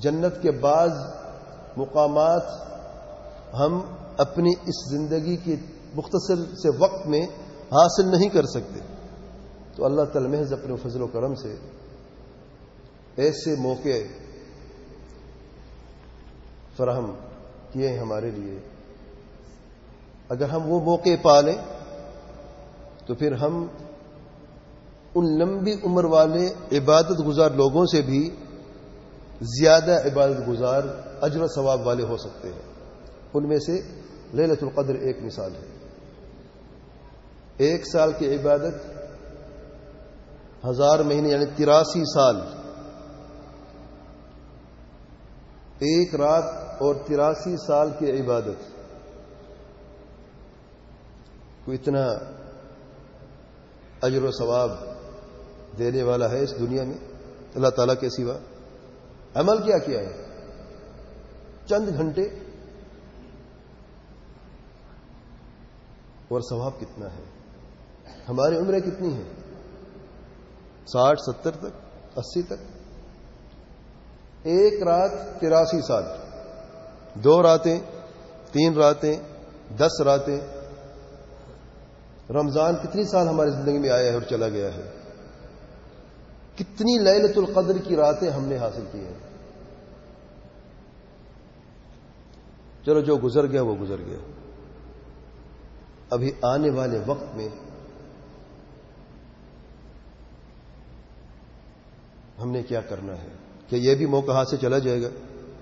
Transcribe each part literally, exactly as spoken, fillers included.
جنت کے بعض مقامات ہم اپنی اس زندگی کے مختصر سے وقت میں حاصل نہیں کر سکتے، تو اللہ تعالی محض اپنے فضل و کرم سے ایسے موقع فراہم کیے ہیں ہمارے لیے. اگر ہم وہ موقع پا لیں تو پھر ہم ان لمبی عمر والے عبادت گزار لوگوں سے بھی زیادہ عبادت گزار اجر و ثواب والے ہو سکتے ہیں. ان میں سے لیلۃ القدر ایک مثال ہے. ایک سال کی عبادت ہزار مہینے یعنی تراسی سال، ایک رات اور تراسی سال کی عبادت کو اتنا اجر و ثواب دینے والا ہے اس دنیا میں اللہ تعالیٰ کے سوا؟ عمل کیا کیا ہے؟ چند گھنٹے، اور ثواب کتنا ہے. ہماری عمریں کتنی ہیں؟ ساٹھ ستر تک، اسی تک. ایک رات تراسی سال، دو راتیں، تین راتیں، دس راتیں. رمضان کتنی سال ہماری زندگی میں آیا ہے اور چلا گیا ہے. کتنی لیلۃ القدر کی راتیں ہم نے حاصل کی ہیں. چلو جو گزر گیا وہ گزر گیا. ابھی آنے والے وقت میں ہم نے کیا کرنا ہے کہ یہ بھی موقع ہاتھ سے چلا جائے گا.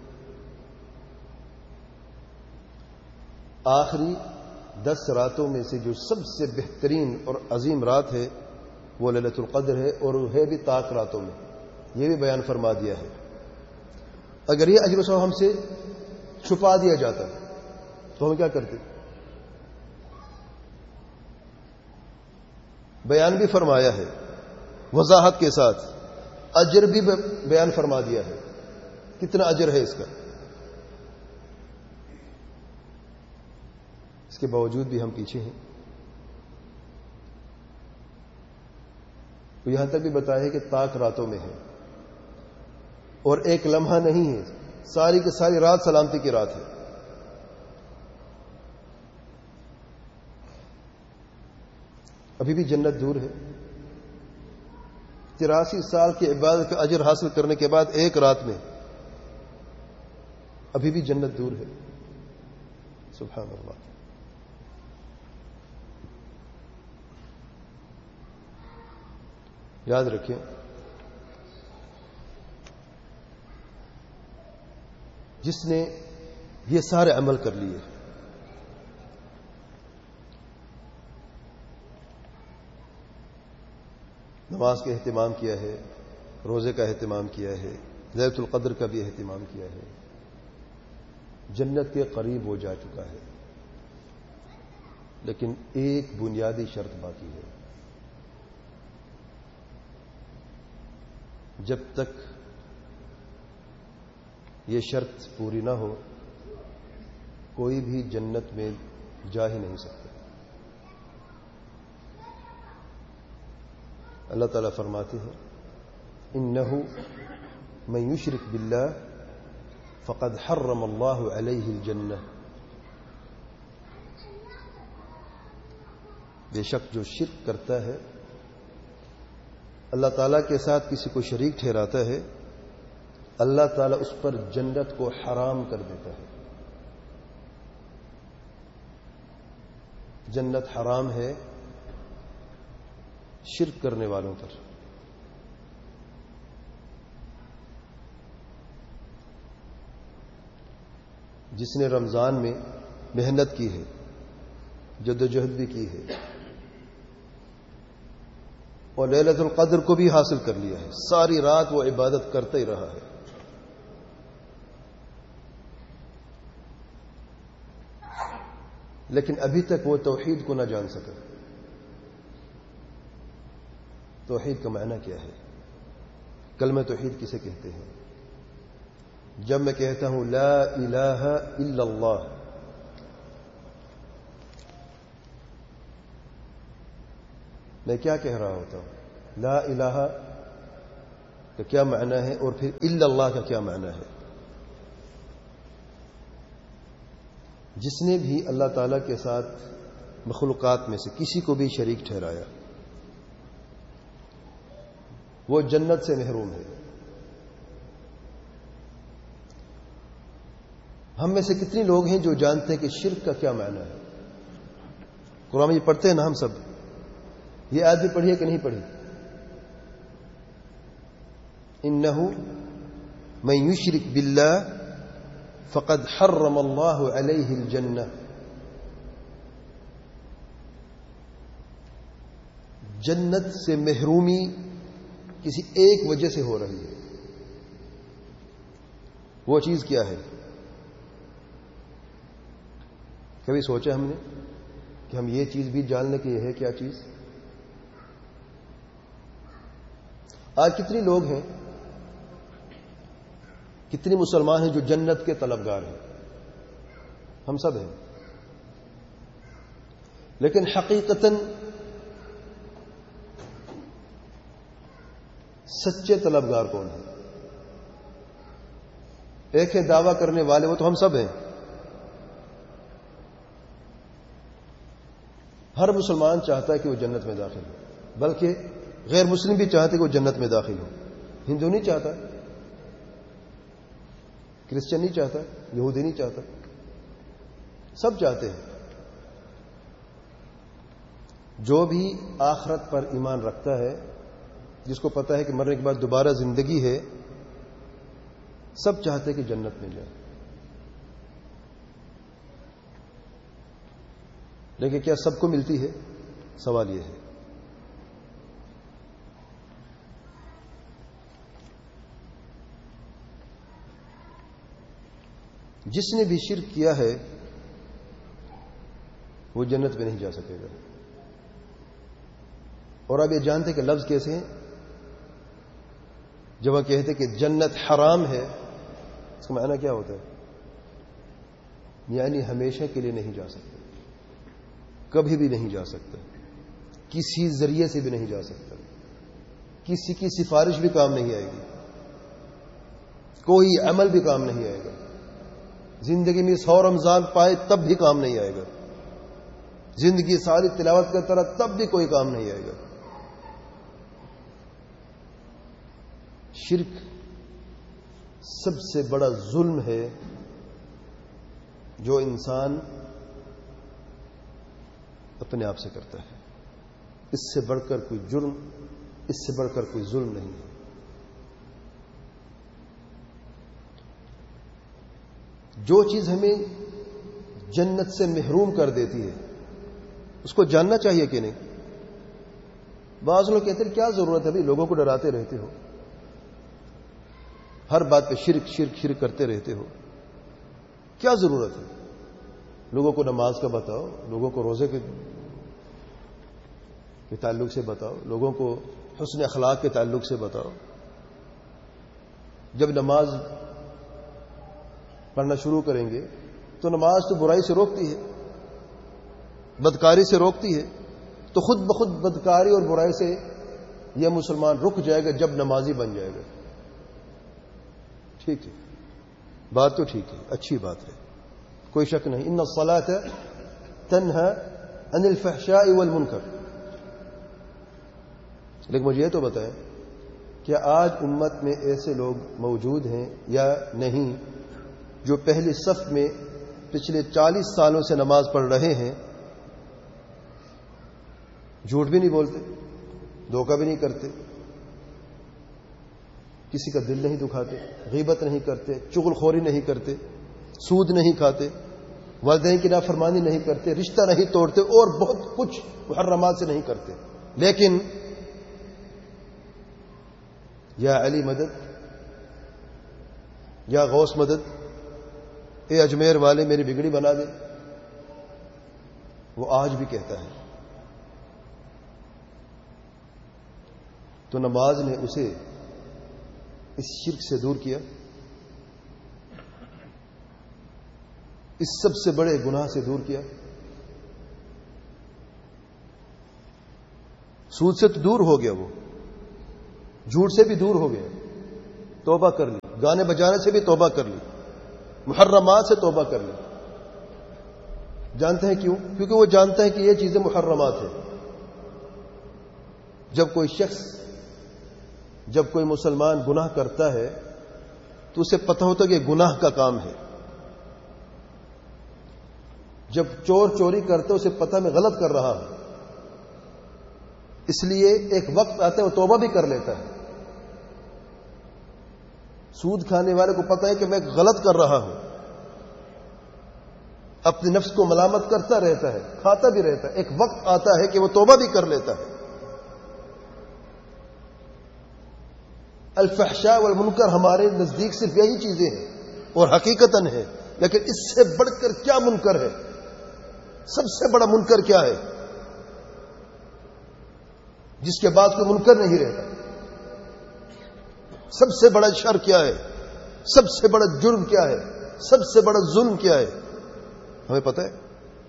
آخری دس راتوں میں سے جو سب سے بہترین اور عظیم رات ہے وہ لیلۃ القدر ہے، اور ہے بھی طاق راتوں میں. یہ بھی بیان فرما دیا ہے. اگر یہ اجر و ثواب ہم سے چھپا دیا جاتا تو ہم کیا کرتے؟ بیان بھی فرمایا ہے وضاحت کے ساتھ، اجر بھی بیان فرما دیا ہے. کتنا اجر ہے اس کا. اس کے باوجود بھی ہم پیچھے ہیں. یہاں تک بھی بتایا ہے کہ طاق راتوں میں ہے، اور ایک لمحہ نہیں ہے، ساری کی ساری رات سلامتی کی رات ہے. ابھی بھی جنت دور ہے. تراسی سال کی عبادت کا اجر حاصل کرنے کے بعد ایک رات میں ابھی بھی جنت دور ہے. سبحان اللہ. یاد رکھیں جس نے یہ سارے عمل کر لیے، نماز کا اہتمام کیا ہے، روزے کا اہتمام کیا ہے، لیلۃ القدر کا بھی اہتمام کیا ہے، جنت کے قریب ہو جا چکا ہے. لیکن ایک بنیادی شرط باقی ہے. جب تک یہ شرط پوری نہ ہو کوئی بھی جنت میں جا ہی نہیں سکتا. اللہ تعالیٰ فرماتے ہیں انہ من یشرک باللہ فقد حرم اللہ علیہ الجنہ. بے شک جو شرک کرتا ہے، اللہ تعالیٰ کے ساتھ کسی کو شریک ٹھہراتا ہے، اللہ تعالیٰ اس پر جنت کو حرام کر دیتا ہے. جنت حرام ہے شرک کرنے والوں پر. جس نے رمضان میں محنت کی ہے، جدوجہد بھی کی ہے، اور لیلۃ القدر کو بھی حاصل کر لیا ہے، ساری رات وہ عبادت کرتا ہی رہا ہے، لیکن ابھی تک وہ توحید کو نہ جان سکا. توحید کا معنی کیا ہے؟ کلمہ توحید کسے کہتے ہیں؟ جب میں کہتا ہوں لا الہ الا اللہ، میں کیا کہہ رہا ہوتا ہوں؟ لا الہ کا کیا معنی ہے، اور پھر الا اللہ کا کیا معنی ہے؟ جس نے بھی اللہ تعالیٰ کے ساتھ مخلوقات میں سے کسی کو بھی شریک ٹھہرایا وہ جنت سے محروم ہے. ہم میں سے کتنے لوگ ہیں جو جانتے ہیں کہ شرک کا کیا معنی ہے؟ قرآن میں یہ پڑھتے ہیں نا ہم سب. یہ آیت بھی پڑھی ہے کہ نہیں پڑھی؟ انہ من یشرک باللہ فقد حرم اللہ علیہ الجنہ. جنت سے محرومی کسی ایک وجہ سے ہو رہی ہے. وہ چیز کیا ہے؟ کبھی سوچا ہم نے کہ ہم یہ چیز بھی جاننے کی ہے کیا چیز؟ آج کتنے لوگ ہیں، کتنے مسلمان ہیں جو جنت کے طلبگار ہیں؟ ہم سب ہیں. لیکن حقیقتاً سچے طلبگار کون ہیں؟ ایک ہے دعویٰ کرنے والے، وہ تو ہم سب ہیں. ہر مسلمان چاہتا ہے کہ وہ جنت میں داخل ہو، بلکہ غیر مسلم بھی چاہتے کہ وہ جنت میں داخل ہو. ہندو نہیں چاہتا، کرسچن نہیں چاہتا، یہودی نہیں چاہتا، سب چاہتے ہیں. جو بھی آخرت پر ایمان رکھتا ہے، جس کو پتا ہے کہ مرنے کے بعد دوبارہ زندگی ہے، سب چاہتے ہیں کہ جنت میں جائے. لیکن کیا سب کو ملتی ہے؟ سوال یہ ہے. جس نے بھی شرک کیا ہے وہ جنت میں نہیں جا سکے گا. اور آپ یہ جانتے کہ لفظ کیسے ہیں؟ جب وہ کہتے کہ جنت حرام ہے، اس کا معنی کیا ہوتا ہے؟ یعنی ہمیشہ کے لیے نہیں جا سکتے، کبھی بھی نہیں جا سکتا، کسی ذریعے سے بھی نہیں جا سکتا، کسی کی سفارش بھی کام نہیں آئے گی، کوئی عمل بھی کام نہیں آئے گا. زندگی میں سو رمضان پائے تب بھی کام نہیں آئے گا، زندگی ساری تلاوت کرتا رہا تب بھی کوئی کام نہیں آئے گا. شرک سب سے بڑا ظلم ہے جو انسان اپنے آپ سے کرتا ہے. اس سے بڑھ کر کوئی جرم، اس سے بڑھ کر کوئی ظلم نہیں ہے. جو چیز ہمیں جنت سے محروم کر دیتی ہے اس کو جاننا چاہیے کہ نہیں؟ بعض لوگ کہتے ہیں کیا ضرورت ہے بھائی، لوگوں کو ڈراتے رہتے ہو، ہر بات پہ شرک شرک شرک کرتے رہتے ہو، کیا ضرورت ہے؟ لوگوں کو نماز کا بتاؤ، لوگوں کو روزے کے تعلق سے بتاؤ، لوگوں کو حسن اخلاق کے تعلق سے بتاؤ. جب نماز پڑھنا شروع کریں گے تو نماز تو برائی سے روکتی ہے، بدکاری سے روکتی ہے، تو خود بخود بدکاری اور برائی سے یہ مسلمان رک جائے گا جب نمازی بن جائے گا. ٹھیک ہے، بات تو ٹھیک ہے، اچھی بات ہے، کوئی شک نہیں. ان الصلاۃ تنہی عن الفحشاء والمنکر. لیکن مجھے یہ تو بتائیں کیا آج امت میں ایسے لوگ موجود ہیں یا نہیں جو پہلی صف میں پچھلے چالیس سالوں سے نماز پڑھ رہے ہیں، جھوٹ بھی نہیں بولتے، دھوکہ بھی نہیں کرتے، کسی کا دل نہیں دکھاتے، غیبت نہیں کرتے، چغل خوری نہیں کرتے، سود نہیں کھاتے، والدین کی نافرمانی نہیں کرتے، رشتہ نہیں توڑتے، اور بہت کچھ محرمات سے نہیں کرتے. لیکن یا علی مدد، یا غوث مدد، اے اجمیر والے میری بگڑی بنا دے، وہ آج بھی کہتا ہے. تو نماز نے اسے اس شرک سے دور کیا، اس سب سے بڑے گناہ سے دور کیا. سود سے تو دور ہو گیا، وہ جھوٹ سے بھی دور ہو گیا، توبہ کر لی، گانے بجانے سے بھی توبہ کر لی، محرمات سے توبہ کر لی. جانتے ہیں کیوں؟ کیونکہ وہ جانتا ہے کہ یہ چیزیں محرمات ہیں. جب کوئی شخص جب کوئی مسلمان گناہ کرتا ہے تو اسے پتہ ہوتا ہے کہ گناہ کا کام ہے. جب چور چوری کرتا ہے اسے پتہ میں غلط کر رہا ہوں، اس لیے ایک وقت آتا ہے وہ توبہ بھی کر لیتا ہے. سود کھانے والے کو پتہ ہے کہ میں غلط کر رہا ہوں، اپنے نفس کو ملامت کرتا رہتا ہے، کھاتا بھی رہتا ہے. ایک وقت آتا ہے کہ وہ توبہ بھی کر لیتا ہے. الفحشاء والمنکر ہمارے نزدیک صرف یہی چیزیں ہیں اور حقیقتاً ہے، لیکن اس سے بڑھ کر کیا منکر ہے؟ سب سے بڑا منکر کیا ہے جس کے بعد کوئی منکر نہیں رہتا؟ سب سے بڑا شر کیا ہے؟ سب سے بڑا جرم کیا ہے؟ سب سے بڑا ظلم کیا ہے؟ ہمیں پتہ ہے؟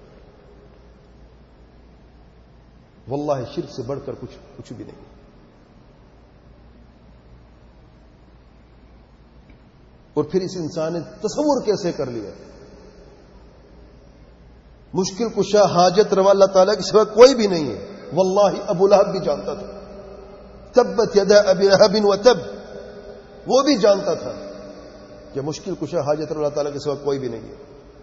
واللہ شرک سے بڑھ کر کچھ کچھ بھی نہیں. اور پھر اس انسان نے تصور کیسے کر لیا؟ مشکل کشا حاجت روا اللہ تعالیٰ کے سوا کوئی بھی نہیں ہے. واللہ ابو لہب بھی جانتا تھا، تبت یدا ابی لہب وتب، وہ بھی جانتا تھا کہ مشکل کشا حاجت روا اللہ تعالیٰ کے سوا کوئی بھی نہیں ہے.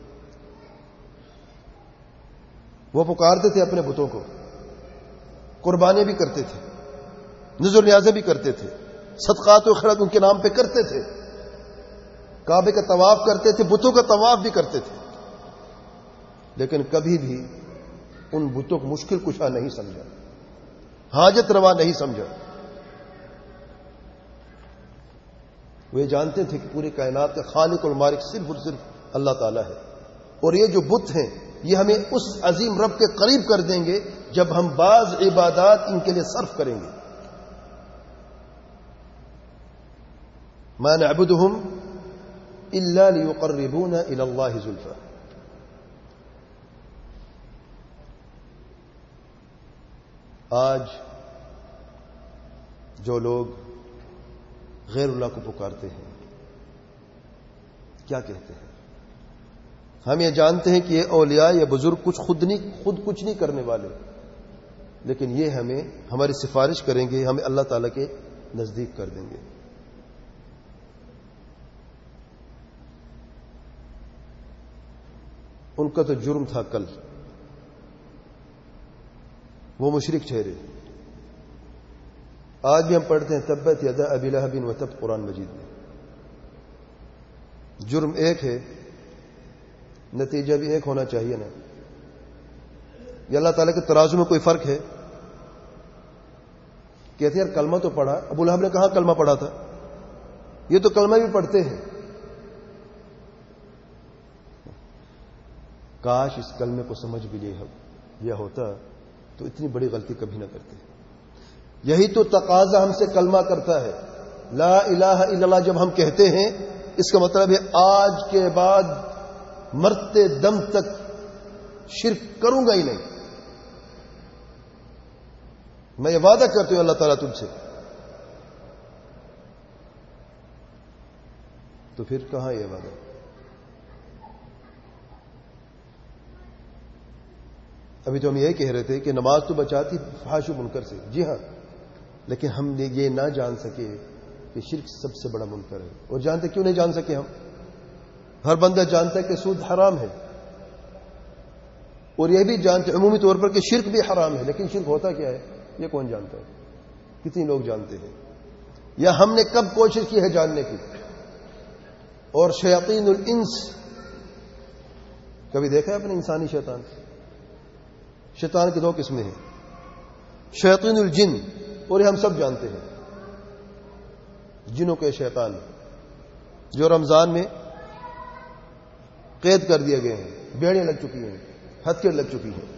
وہ پکارتے تھے اپنے بتوں کو، قربانیاں بھی کرتے تھے، نذر نیازیں بھی کرتے تھے، صدقات و خیرات ان کے نام پہ کرتے تھے، کعبے کا طواف کرتے تھے، بتوں کا طواف بھی کرتے تھے، لیکن کبھی بھی ان بتوں کو مشکل کشا نہیں سمجھا، حاجت روا نہیں سمجھا. وہ جانتے تھے کہ پوری کائنات کا خالق اور مالک صرف اور صرف اللہ تعالیٰ ہے، اور یہ جو بت ہیں یہ ہمیں اس عظیم رب کے قریب کر دیں گے جب ہم بعض عبادات ان کے لیے صرف کریں گے. ما نعبدهم الا ليقربونا الى الله زلفى. آج جو لوگ غیر اللہ کو پکارتے ہیں کیا کہتے ہیں؟ ہم یہ جانتے ہیں کہ یہ اولیاء یا بزرگ کچھ خود نہیں خود کچھ نہیں کرنے والے، لیکن یہ ہمیں ہماری سفارش کریں گے، ہمیں اللہ تعالیٰ کے نزدیک کر دیں گے. ان کا تو جرم تھا کل، وہ مشرک ٹھہرے. آج بھی ہم پڑھتے ہیں تبت یدا ابی لہب وتب قرآن مجید میں. جرم ایک ہے، نتیجہ بھی ایک ہونا چاہیے نا. یہ اللہ تعالیٰ کے ترازو میں کوئی فرق ہے؟ کہتے ہیں یار کلمہ تو پڑھا. ابو لہب نے کہاں کلمہ پڑھا تھا؟ یہ تو کلمہ بھی پڑھتے ہیں. کاش اس کلمے کو سمجھ بھی لیا ہوتا تو اتنی بڑی غلطی کبھی نہ کرتے. یہی تو تقاضا ہم سے کلمہ کرتا ہے. لا الہ الا اللہ جب ہم کہتے ہیں اس کا مطلب ہے آج کے بعد مرتے دم تک شرک کروں گا ہی نہیں. میں یہ وعدہ کرتا ہوں اللہ تعالیٰ تم سے. تو پھر کہاں یہ وعدہ؟ ابھی تو ہم یہ کہہ رہے تھے کہ نماز تو بچاتی فحش و منکر سے. جی ہاں، لیکن ہم نے یہ نہ جان سکے کہ شرک سب سے بڑا منکر ہے. اور جانتے کیوں نہیں جان سکے ہم؟ ہر بندہ جانتا ہے کہ سود حرام ہے، اور یہ بھی جانتے عمومی طور پر کہ شرک بھی حرام ہے، لیکن شرک ہوتا کیا ہے یہ کون جانتا ہے؟ کتنی لوگ جانتے ہیں؟ یا ہم نے کب کوشش کی ہے جاننے کی؟ اور شیاطین الانس کبھی دیکھا ہے اپنے انسانی شیطان؟ شیطان کی دو قسمیں ہیں، شیاطین الجن، اور یہ ہم سب جانتے ہیں جنوں کے شیطان جو رمضان میں قید کر دیے گئے ہیں، بیڑیاں لگ چکی ہیں، ہتھکڑی لگ چکی ہیں.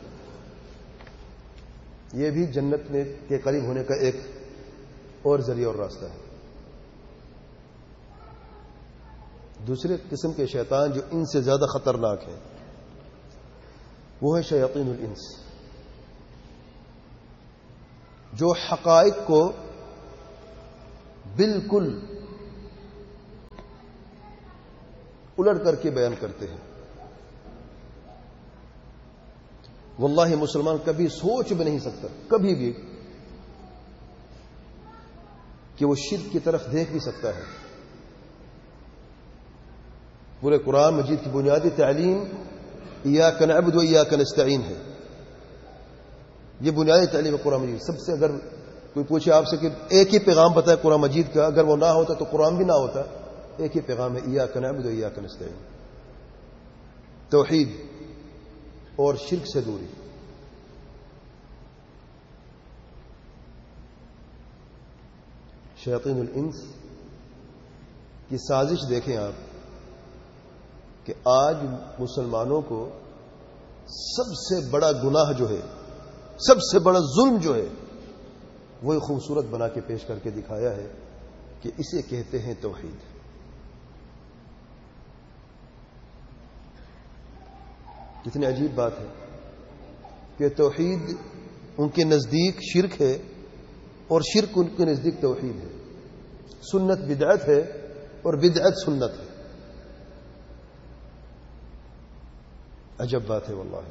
یہ بھی جنت میں کے قریب ہونے کا ایک اور ذریعہ اور راستہ ہے. دوسرے قسم کے شیطان جو ان سے زیادہ خطرناک ہیں وہ ہے شیاطین الانس، جو حقائق کو بالکل الٹ کر کے بیان کرتے ہیں. واللہ مسلمان کبھی سوچ بھی نہیں سکتا کبھی بھی کہ وہ شرک کی طرف دیکھ بھی سکتا ہے. پورے قرآن مجید کی بنیادی تعلیم ایاک نعبد و ایاک نستعین ہے. یہ بنیادی تعلیم ہے قرآن مجید. سب سے اگر کوئی پوچھے آپ سے کہ ایک ہی پیغام بتائے قرآن مجید کا، اگر وہ نہ ہوتا تو قرآن بھی نہ ہوتا. ایک ہی پیغام ہے ایاک نعبد و ایاک نستعین، توحید اور شرک سے دوری. شیاطین الانس کی سازش دیکھیں آپ کہ آج مسلمانوں کو سب سے بڑا گناہ جو ہے، سب سے بڑا ظلم جو ہے، وہی خوبصورت بنا کے پیش کر کے دکھایا ہے کہ اسے کہتے ہیں توحید. کتنی عجیب بات ہے کہ توحید ان کے نزدیک شرک ہے اور شرک ان کے نزدیک توحید ہے. سنت بدعت ہے اور بدعت سنت ہے. عجب بات ہے واللہ.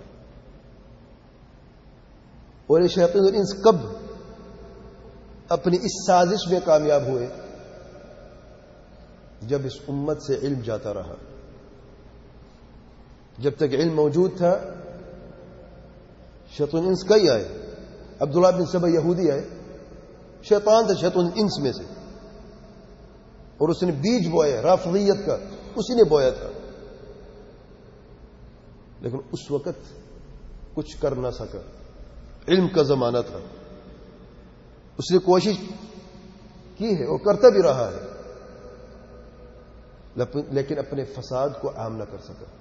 اور یہ شیاطین الانس کب اپنی اس سازش میں کامیاب ہوئے؟ جب اس امت سے علم جاتا رہا. جب تک علم موجود تھا شیطان الانس کئی آئے. عبداللہ بن سبا یہودی آئے، شیطان تھا شیطان الانس میں سے، اور اس نے بیج بویا رافضیت کا، اسی نے بویا تھا. لیکن اس وقت کچھ کر نہ سکا، علم کا زمانہ تھا. اس نے کوشش کی ہے اور کرتا بھی رہا ہے، لیکن اپنے فساد کو عام نہ کر سکا.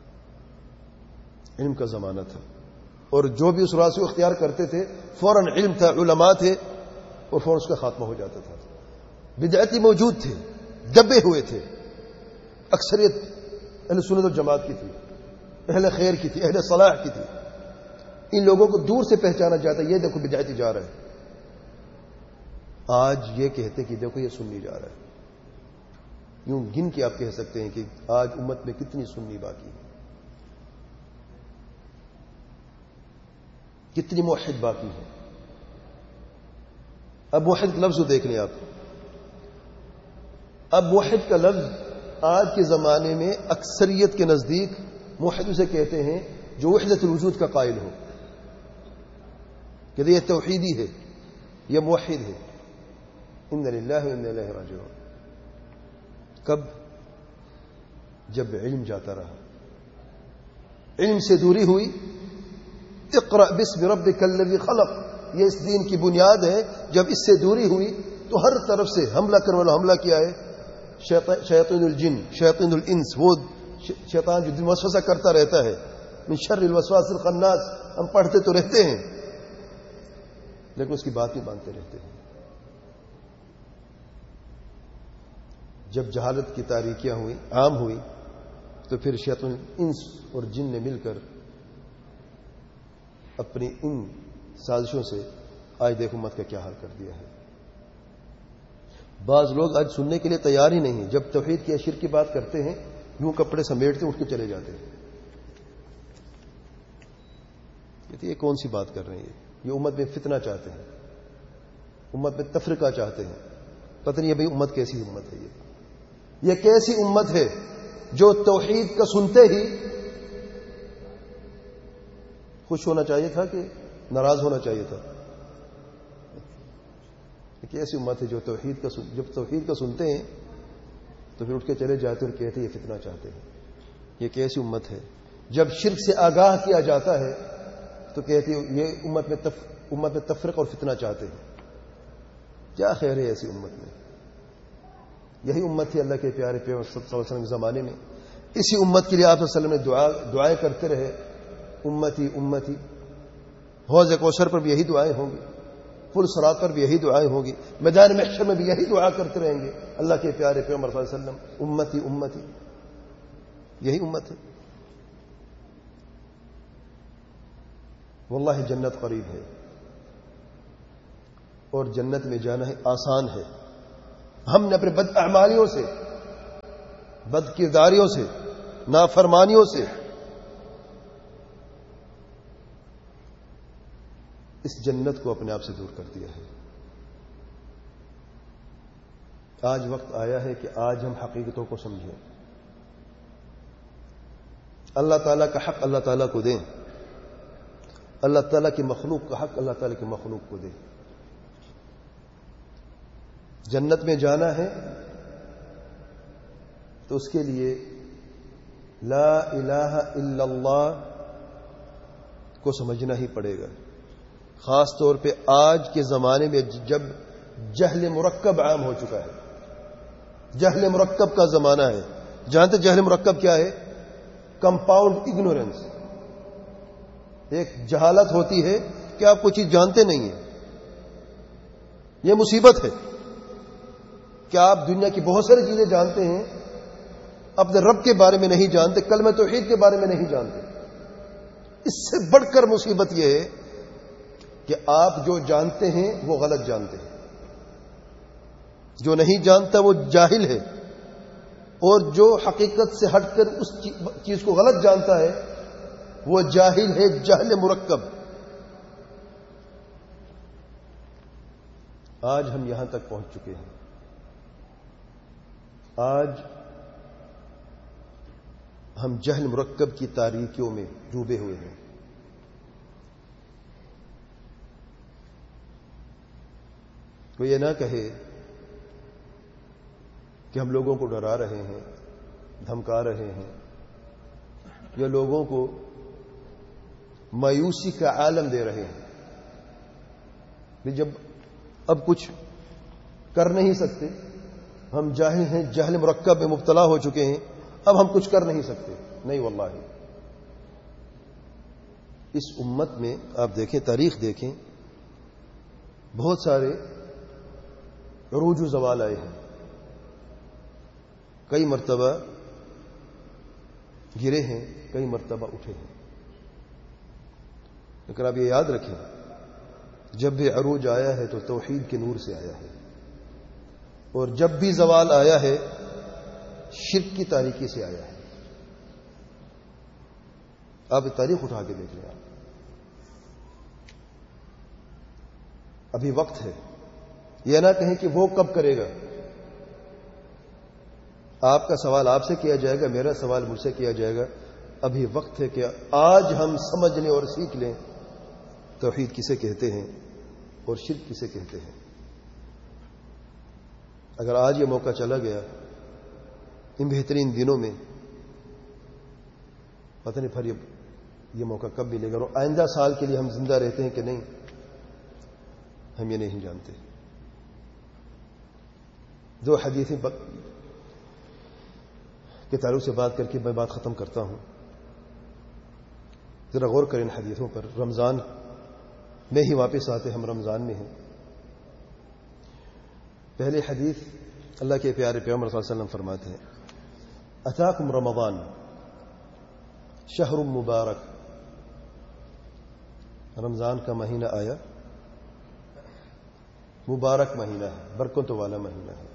علم کا زمانہ تھا اور جو بھی اس راز کو اختیار کرتے تھے فوراً علم تھا، علماء تھے، اور فوراً اس کا خاتمہ ہو جاتا تھا. بدعتی موجود تھے، دبے ہوئے تھے. اکثریت اہل سنت و جماعت کی تھی، اہل خیر کی تھی، اہل صلاح کی تھی. ان لوگوں کو دور سے پہچانا جاتا ہے، یہ دیکھو بدعتی جا رہا ہے. آج یہ کہتے کہ دیکھو یہ سنی جا رہا ہے. یوں گن کے آپ کہہ سکتے ہیں کہ آج امت میں کتنی سنی باقی ہے، کتنی موحد باقی ہے. اب موحد لفظ کو دیکھ لیں آپ. اب موحد کا لفظ آج کے زمانے میں اکثریت کے نزدیک موحد اسے کہتے ہیں جو وحدت الوجود کا قائل ہو، کہ یہ توحیدی ہے، یہ موحد ہے. ان للہ و انا الیہ راجعون. کب؟ جب علم جاتا رہا، علم سے دوری ہوئی. اقرأ باسم ربک الذی خلق، یہ اس دین کی بنیاد ہے. جب اس سے دوری ہوئی تو ہر طرف سے حملہ کرنے والا حملہ کیا ہے شیاطین الجن، شیاطین الانس، وہ شیطان جو دن وسوسہ کرتا رہتا ہے. من شر الوسواس الخناس، ہم پڑھتے تو رہتے ہیں لیکن اس کی بات نہیں مانتے رہتے ہیں. جب جہالت کی تاریکیاں ہوئی، عام ہوئی، تو پھر شیطان الانس اور جن نے مل کر اپنی ان سازشوں سے آج دیکھو امت کا کیا حال کر دیا ہے. بعض لوگ آج سننے کے لیے تیار ہی نہیں ہیں. جب توحید کی شرک کی بات کرتے ہیں یوں کپڑے سمیٹتے اٹھ کے چلے جاتے ہیں. یہ کون سی بات کر رہے ہیں؟ یہ امت میں فتنہ چاہتے ہیں، امت میں تفرقہ چاہتے ہیں. پتہ نہیں بھائی امت کیسی امت ہے. یہ یہ کیسی امت ہے جو توحید کا سنتے ہی خوش ہونا چاہیے تھا کہ ناراض ہونا چاہیے تھا؟ ایک ایسی امت ہے جو توحید کا سن... جب توحید کا سنتے ہیں تو پھر اٹھ کے چلے جاتے اور کہتے ہیں یہ فتنہ چاہتے ہیں. یہ کیسی امت ہے؟ جب شرک سے آگاہ کیا جاتا ہے تو کہتے ہیں یہ امت میں تف... امت میں تفرق اور فتنہ چاہتے ہیں. کیا خیر ہے ایسی امت میں؟ یہی امت تھی اللہ کے پیارے پیغمبر صلی اللہ علیہ وسلم کے زمانے میں. اسی امت کے لیے آپ صلی اللہ علیہ وسلم نے دعا دعائیں کرتے رہے، امتی امتی. حوض کوثر پر بھی یہی دعائیں ہوں گی، پل صراط پر بھی یہی دعائیں ہوں گی، میدان محشر میں بھی یہی دعا کرتے رہیں گے اللہ کے پیارے پیغمبر صلی اللہ علیہ وسلم، امتی امتی. یہی امت ہے. واللہ جنت قریب ہے اور جنت میں جانا ہے آسان ہے. ہم نے اپنے بد اعمالیوں سے، بد کرداریوں سے، نافرمانیوں سے اس جنت کو اپنے آپ سے دور کر دیا ہے. آج وقت آیا ہے کہ آج ہم حقیقتوں کو سمجھیں. اللہ تعالیٰ کا حق اللہ تعالیٰ کو دیں. اللہ تعالیٰ کی مخلوق کا حق اللہ تعالیٰ کی مخلوق کو دیں. جنت میں جانا ہے تو اس کے لیے لا الہ الا اللہ کو سمجھنا ہی پڑے گا. خاص طور پہ آج کے زمانے میں جب جہل مرکب عام ہو چکا ہے. جہل مرکب کا زمانہ ہے. جانتے جہل مرکب کیا ہے؟ Compound ignorance. ایک جہالت ہوتی ہے کہ آپ کوئی چیز جانتے نہیں ہیں. یہ مصیبت ہے کہ آپ دنیا کی بہت ساری چیزیں جانتے ہیں, اپنے رب کے بارے میں نہیں جانتے, کلمہ توحید کے بارے میں نہیں جانتے. اس سے بڑھ کر مصیبت یہ ہے کہ آپ جو جانتے ہیں وہ غلط جانتے ہیں. جو نہیں جانتا وہ جاہل ہے, اور جو حقیقت سے ہٹ کر اس چیز کو غلط جانتا ہے وہ جاہل ہے, جہل مرکب. آج ہم یہاں تک پہنچ چکے ہیں. آج ہم جہل مرکب کی تاریکیوں میں ڈوبے ہوئے ہیں. کوئی یہ نہ کہے کہ ہم لوگوں کو ڈرا رہے ہیں, دھمکا رہے ہیں, یا لوگوں کو مایوسی کا عالم دے رہے ہیں. جب اب کچھ کر نہیں سکتے, ہم جاہل ہیں, جہل مرکب میں مبتلا ہو چکے ہیں, اب ہم کچھ کر نہیں سکتے. نہیں واللہ. اس امت میں آپ دیکھیں, تاریخ دیکھیں, بہت سارے عروج و زوال آئے ہیں. کئی مرتبہ گرے ہیں, کئی مرتبہ اٹھے ہیں. لیکن آپ یہ یاد رکھیں, جب بھی عروج آیا ہے تو توحید کے نور سے آیا ہے, اور جب بھی زوال آیا ہے شرک کی تاریکی سے آیا ہے. آپ تاریخ اٹھا کے دیکھ لیں. آپ ابھی وقت ہے. یہ نہ کہیں کہ وہ کب کرے گا. آپ کا سوال آپ سے کیا جائے گا, میرا سوال مجھ سے کیا جائے گا. ابھی وقت ہے کہ آج ہم سمجھ لیں اور سیکھ لیں توحید کسے کہتے ہیں اور شرک کسے کہتے ہیں. اگر آج یہ موقع چلا گیا ان بہترین دنوں میں, پتہ نہیں پھر یہ موقع کب ملے گا, اور آئندہ سال کے لیے ہم زندہ رہتے ہیں کہ نہیں, ہم یہ نہیں جانتے. دو حدیثیں کے تعلق سے بات کر کے میں بات ختم کرتا ہوں. ذرا غور کریں حدیثوں پر. رمضان میں ہی واپس آتے, ہم رمضان میں ہیں. پہلے حدیث اللہ کے پیارے پیغمبر صلی اللہ علیہ وسلم فرماتے ہیں, اتاکم رمضان شہر مبارک. رمضان کا مہینہ آیا, مبارک مہینہ ہے, برکتوں والا مہینہ ہے.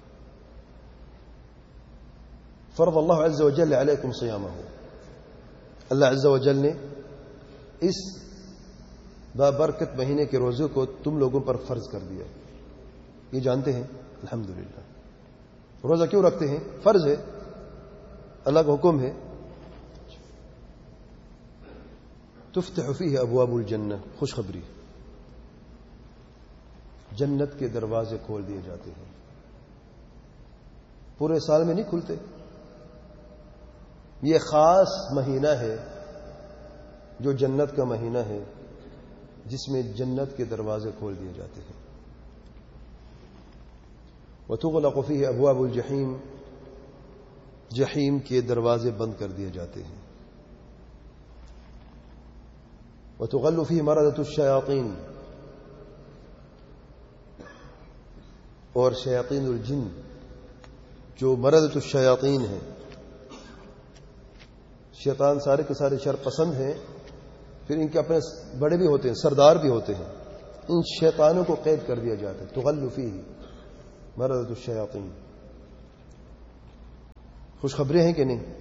فرض اللہ عز وجل علیکم صیامہ. اللہ عز وجل نے اس بابرکت مہینے کے روزے کو تم لوگوں پر فرض کر دیا. یہ جانتے ہیں الحمدللہ. روزہ کیوں رکھتے ہیں؟ فرض ہے, اللہ کا حکم ہے. تفتح فیہ ابواب الجنہ. خوشخبری, جنت کے دروازے کھول دیے جاتے ہیں. پورے سال میں نہیں کھلتے. یہ خاص مہینہ ہے جو جنت کا مہینہ ہے, جس میں جنت کے دروازے کھول دیے جاتے ہیں. وتغلق فیہ ابواب الجحیم. جحیم کے دروازے بند کر دیے جاتے ہیں. وتغل فیہ مردۃ الشیاطین. اور شیاطین الجن جو مردۃ الشیاطین ہیں, شیطان سارے کے سارے شر پسند ہیں, پھر ان کے اپنے بڑے بھی ہوتے ہیں, سردار بھی ہوتے ہیں. ان شیطانوں کو قید کر دیا جاتا ہے. تغل فیہ مردۃ الشیاطین. خوشخبری ہیں کہ نہیں؟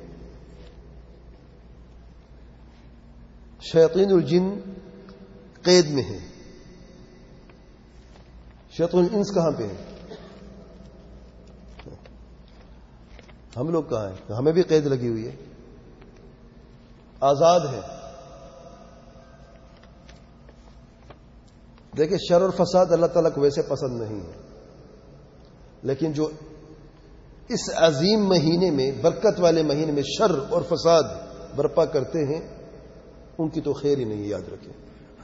شیاطین الجن قید میں ہیں. شیاطین الانس کہاں پہ ہیں؟ ہم لوگ کہاں ہیں؟ ہمیں بھی قید لگی ہوئی ہے، آزاد ہے۔ دیکھیں شر اور فساد اللہ تعالیٰ کو ویسے پسند نہیں ہے، لیکن جو اس عظیم مہینے میں، برکت والے مہینے میں شر اور فساد برپا کرتے ہیں ان کی تو خیر ہی نہیں، یاد رکھیں۔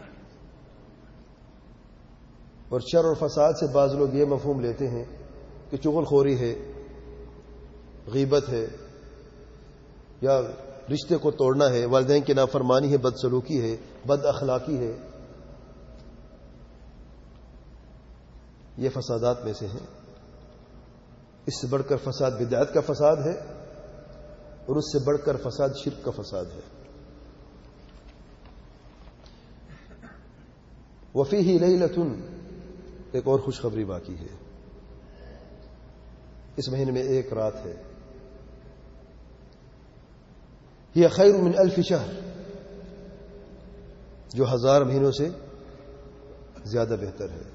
اور شر اور فساد سے بعض لوگ یہ مفہوم لیتے ہیں کہ چغل خوری ہے، غیبت ہے، یا رشتے کو توڑنا ہے، والدین کی نافرمانی ہے، بد سلوکی ہے، بد اخلاقی ہے، یہ فسادات میں سے ہیں۔ اس سے بڑھ کر فساد بدعت کا فساد ہے، اور اس سے بڑھ کر فساد شرک کا فساد ہے۔ وفیہ لیلۃ، ایک اور خوشخبری باقی ہے، اس مہینے میں ایک رات ہے، ہی خیر من الف شہر، جو ہزار مہینوں سے زیادہ بہتر ہے۔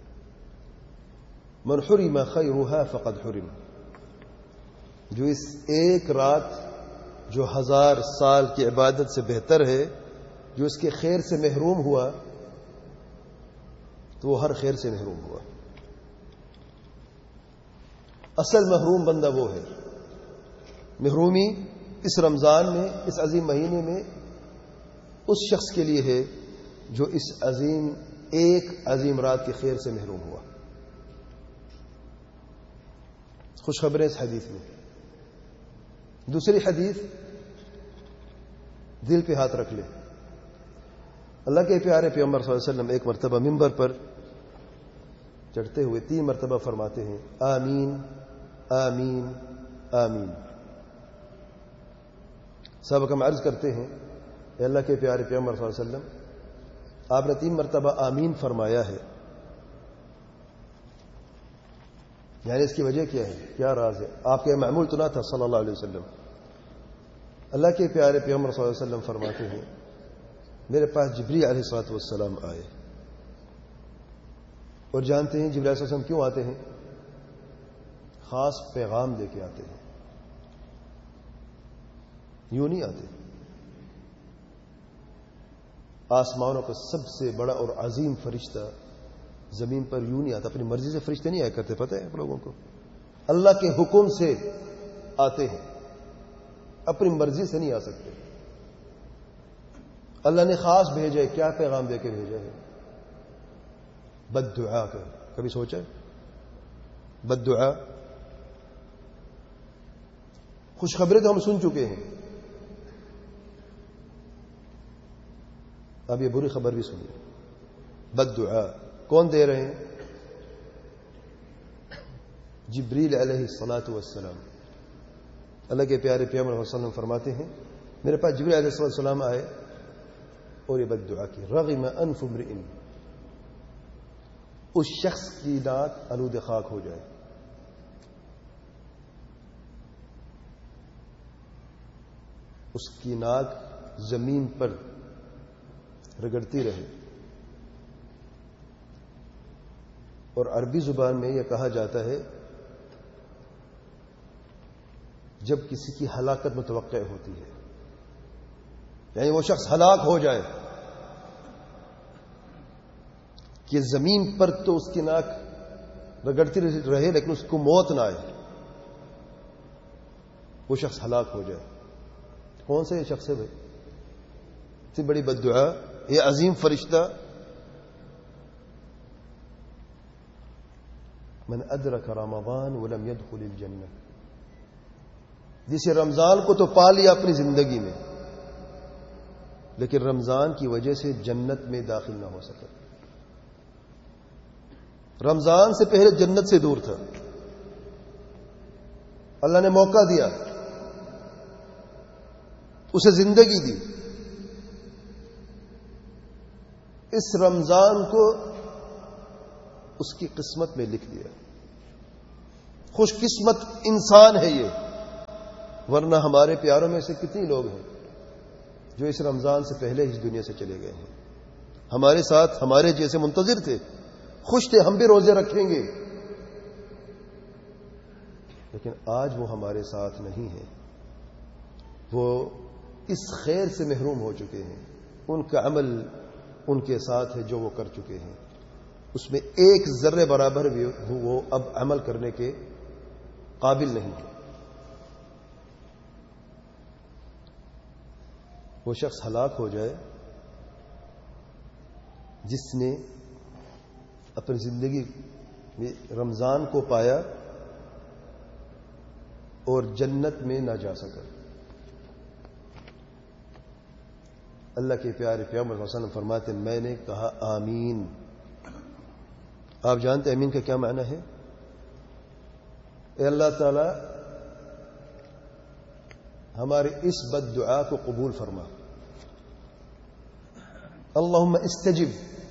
من حرم خیرها فقد حرم، جو اس ایک رات جو ہزار سال کی عبادت سے بہتر ہے، جو اس کے خیر سے محروم ہوا تو وہ ہر خیر سے محروم ہوا۔ اصل محروم بندہ وہ ہے، محرومی اس رمضان میں، اس عظیم مہینے میں اس شخص کے لیے ہے جو اس عظیم ایک عظیم رات کی خیر سے محروم ہوا۔ خوشخبریں اس حدیث میں۔ دوسری حدیث دل پہ ہاتھ رکھ لے۔ اللہ کے پیارے پیغمبر صلی اللہ علیہ وسلم ایک مرتبہ منبر پر چڑھتے ہوئے تین مرتبہ فرماتے ہیں آمین آمین آمین۔ صحابہ ہم عرض کرتے ہیں اے اللہ کے پیارے پیغمبر صلی اللہ علیہ وسلم، آپ نے تین مرتبہ آمین فرمایا ہے، یعنی اس کی وجہ کیا ہے، کیا راز ہے؟ آپ کے معمول تو نہ تھا صلی اللہ علیہ وسلم۔ اللہ کے پیارے پیغمبر صلی اللہ علیہ وسلم فرماتے ہیں میرے پاس جبریل علیہ الصلوۃ والسلام آئے، اور جانتے ہیں جبریل علیہ السلام کیوں آتے ہیں؟ خاص پیغام لے کے آتے ہیں، یوں نہیں آتے۔ آسمانوں کا سب سے بڑا اور عظیم فرشتہ زمین پر یوں نہیں آتا، اپنی مرضی سے فرشتے نہیں آیا کرتے، پتہ ہے آپ لوگوں کو؟ اللہ کے حکم سے آتے ہیں، اپنی مرضی سے نہیں آ سکتے۔ اللہ نے خاص بھیجا ہے، کیا پیغام دے کے بھیجا ہے؟ بد دعا کر، کبھی سوچا بد دعا؟ خوشخبری تو ہم سن چکے ہیں، اب یہ بری خبر بھی سنیے۔ بد دعا کون دے رہے ہیں؟ جبریل علیہ الصلاۃ والسلام۔ اللہ کے پیارے پیغمبر صلی اللہ علیہ وسلم فرماتے ہیں میرے پاس جبریل علیہ السلام آئے اور یہ بد دعا کی، رغم انف امرئ، اس شخص کی ناک آلود خاک ہو جائے۔ اس کی ناک زمین پر رگڑتی رہے۔ اور عربی زبان میں یہ کہا جاتا ہے جب کسی کی ہلاکت متوقع ہوتی ہے، یعنی وہ شخص ہلاک ہو جائے کہ زمین پر تو اس کی ناک رگڑتی رہے لیکن اس کو موت نہ آئے، وہ شخص ہلاک ہو جائے۔ کون سا یہ شخص ہے بھائی؟ اتنی بڑی بد دعا، یہ عظیم فرشتہ، من ادرک رمضان ولم يدخل الجنہ، جسے رمضان کو تو پا لیا اپنی زندگی میں لیکن رمضان کی وجہ سے جنت میں داخل نہ ہو سکا۔ رمضان سے پہلے جنت سے دور تھا، اللہ نے موقع دیا، اسے زندگی دی، اس رمضان کو اس کی قسمت میں لکھ دیا۔ خوش قسمت انسان ہے یہ، ورنہ ہمارے پیاروں میں سے کتنی لوگ ہیں جو اس رمضان سے پہلے اس دنیا سے چلے گئے ہیں، ہمارے ساتھ ہمارے جیسے منتظر تھے، خوش تھے ہم بھی روزے رکھیں گے، لیکن آج وہ ہمارے ساتھ نہیں ہیں، وہ اس خیر سے محروم ہو چکے ہیں، ان کا عمل ان کے ساتھ ہے جو وہ کر چکے ہیں، اس میں ایک ذرے برابر بھی وہ اب عمل کرنے کے قابل نہیں ہے۔ وہ شخص ہلاک ہو جائے جس نے اپنی زندگی میں رمضان کو پایا اور جنت میں نہ جا سکا۔ اللہ کے پیارے پیغمبر صلی اللہ علیہ وسلم فرماتے ہیں میں نے کہا آمین۔ آپ جانتے ہیں آمین کا کیا معنی ہے؟ اے اللہ تعالی ہماری اس بد دعا کو قبول فرما، اللہم استجب۔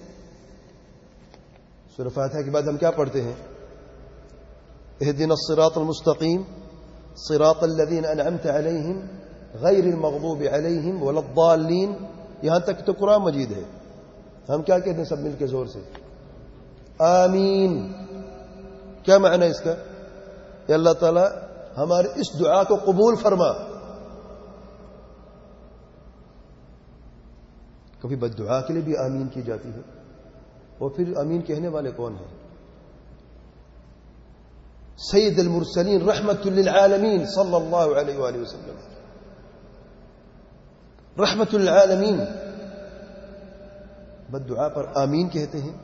سورہ فاتحہ کے بعد ہم کیا پڑھتے ہیں؟ اہدنا الصراط المستقیم صراط الذین انعمت علیہم غیر المغضوب علیہم ولا الضالین۔ یہاں تک تو قرآن مجید ہے، ہم کیا کہتے ہیں سب مل کے زور سے؟ آمین۔ کیا معنی اس کا؟ اے اللہ تعالی ہماری اس دعا کو قبول فرما۔ کبھی بد دعا کے لیے بھی آمین کی جاتی ہے، اور پھر آمین کہنے والے کون ہیں؟ سید المرسلین رحمت للعالمین صلی اللہ علیہ وآلہ وسلم، رحمت للعالمین بد دعا پر آمین کہتے ہیں۔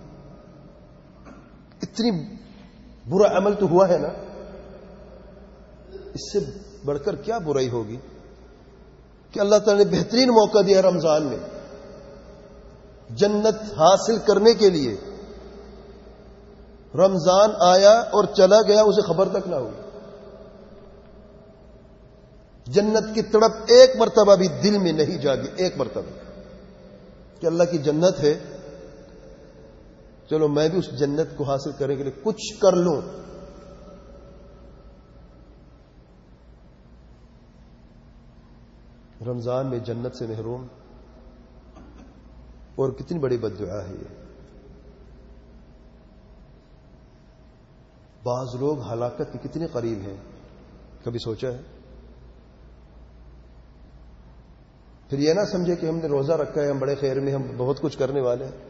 اتنی برا عمل تو ہوا ہے نا، اس سے بڑھ کر کیا برائی ہوگی کہ اللہ تعالی نے بہترین موقع دیا رمضان میں جنت حاصل کرنے کے لیے۔ رمضان آیا اور چلا گیا، اسے خبر تک نہ ہوئی۔ جنت کی تڑپ ایک مرتبہ بھی دل میں نہیں جاگی، ایک مرتبہ کہ اللہ کی جنت ہے، چلو میں بھی اس جنت کو حاصل کرنے کے لیے کچھ کر لوں۔ رمضان میں جنت سے محروم، اور کتنی بڑی بد دعا ہے یہ۔ بعض لوگ ہلاکت کے کتنے قریب ہیں، کبھی سوچا ہے؟ پھر یہ نہ سمجھے کہ ہم نے روزہ رکھا ہے، ہم بڑے خیر میں، ہم بہت کچھ کرنے والے ہیں۔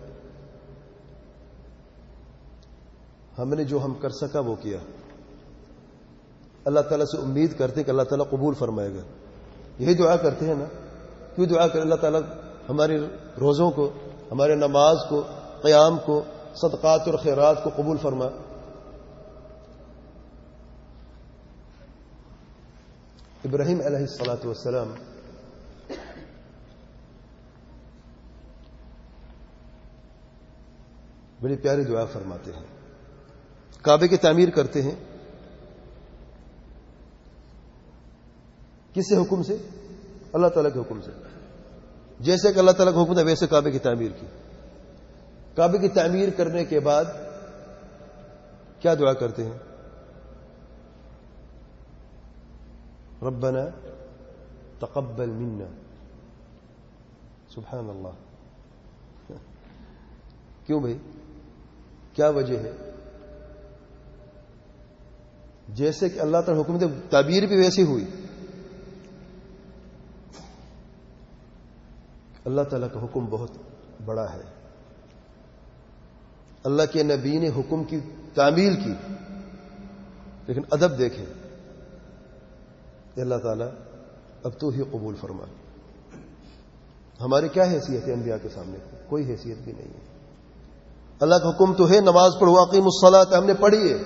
ہم نے جو ہم کر سکا وہ کیا۔ اللہ تعالیٰ سے امید کرتے ہیں کہ اللہ تعالیٰ قبول فرمائے گا، یہی دعا کرتے ہیں نا۔ کیوں دعا کریں اللہ تعالیٰ ہماری روزوں کو، ہمارے نماز کو، قیام کو، صدقات اور خیرات کو قبول فرما۔ ابراہیم علیہ الصلاۃ والسلام بڑی پیاری دعا فرماتے ہیں، کعبے کی تعمیر کرتے ہیں، کس سے حکم سے؟ اللہ تعالیٰ کے حکم سے۔ جیسے کہ اللہ تعالیٰ کا حکم تھا ویسے کعبے کی تعمیر کی۔ کعبے کی تعمیر کرنے کے بعد کیا دعا کرتے ہیں؟ ربنا تقبل منا۔ سبحان اللہ، کیوں بھائی؟ کیا وجہ ہے؟ جیسے کہ اللہ تعالیٰ حکم دے، تعبیر بھی ویسی ہوئی۔ اللہ تعالیٰ کا حکم بہت بڑا ہے، اللہ کے نبی نے حکم کی تعمیل کی، لیکن ادب دیکھیں، اللہ تعالیٰ اب تو ہی قبول فرما۔ ہماری کیا حیثیت ہے انبیاء کے سامنے؟ کوئی حیثیت بھی نہیں ہے۔ اللہ کا حکم تو ہے نماز پڑھو، اقیموا الصلاۃ، ہم نے پڑھی ہے،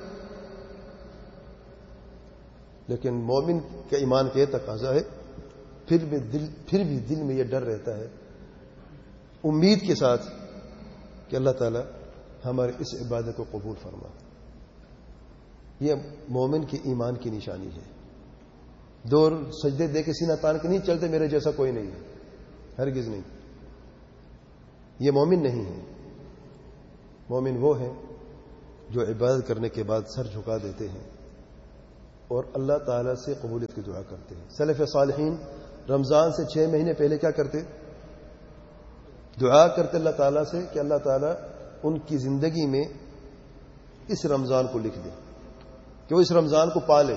لیکن مومن کے ایمان کے تقاضا ہے، پھر بھی دل پھر بھی دل میں یہ ڈر رہتا ہے، امید کے ساتھ کہ اللہ تعالیٰ ہمارے اس عبادت کو قبول فرما۔ یہ مومن کے ایمان کی نشانی ہے۔ دو سجدے دے کے سینہ تان کے نہیں چلتے میرے جیسا کوئی نہیں ہے، ہرگز نہیں، یہ مومن نہیں ہے۔ مومن وہ ہیں جو عبادت کرنے کے بعد سر جھکا دیتے ہیں اور اللہ تعالیٰ سے قبولیت کی دعا کرتے ہیں۔ سلف صالحین رمضان سے چھ مہینے پہلے کیا کرتے؟ دعا کرتے اللہ تعالیٰ سے کہ اللہ تعالیٰ ان کی زندگی میں اس رمضان کو لکھ دیں کہ وہ اس رمضان کو پالے،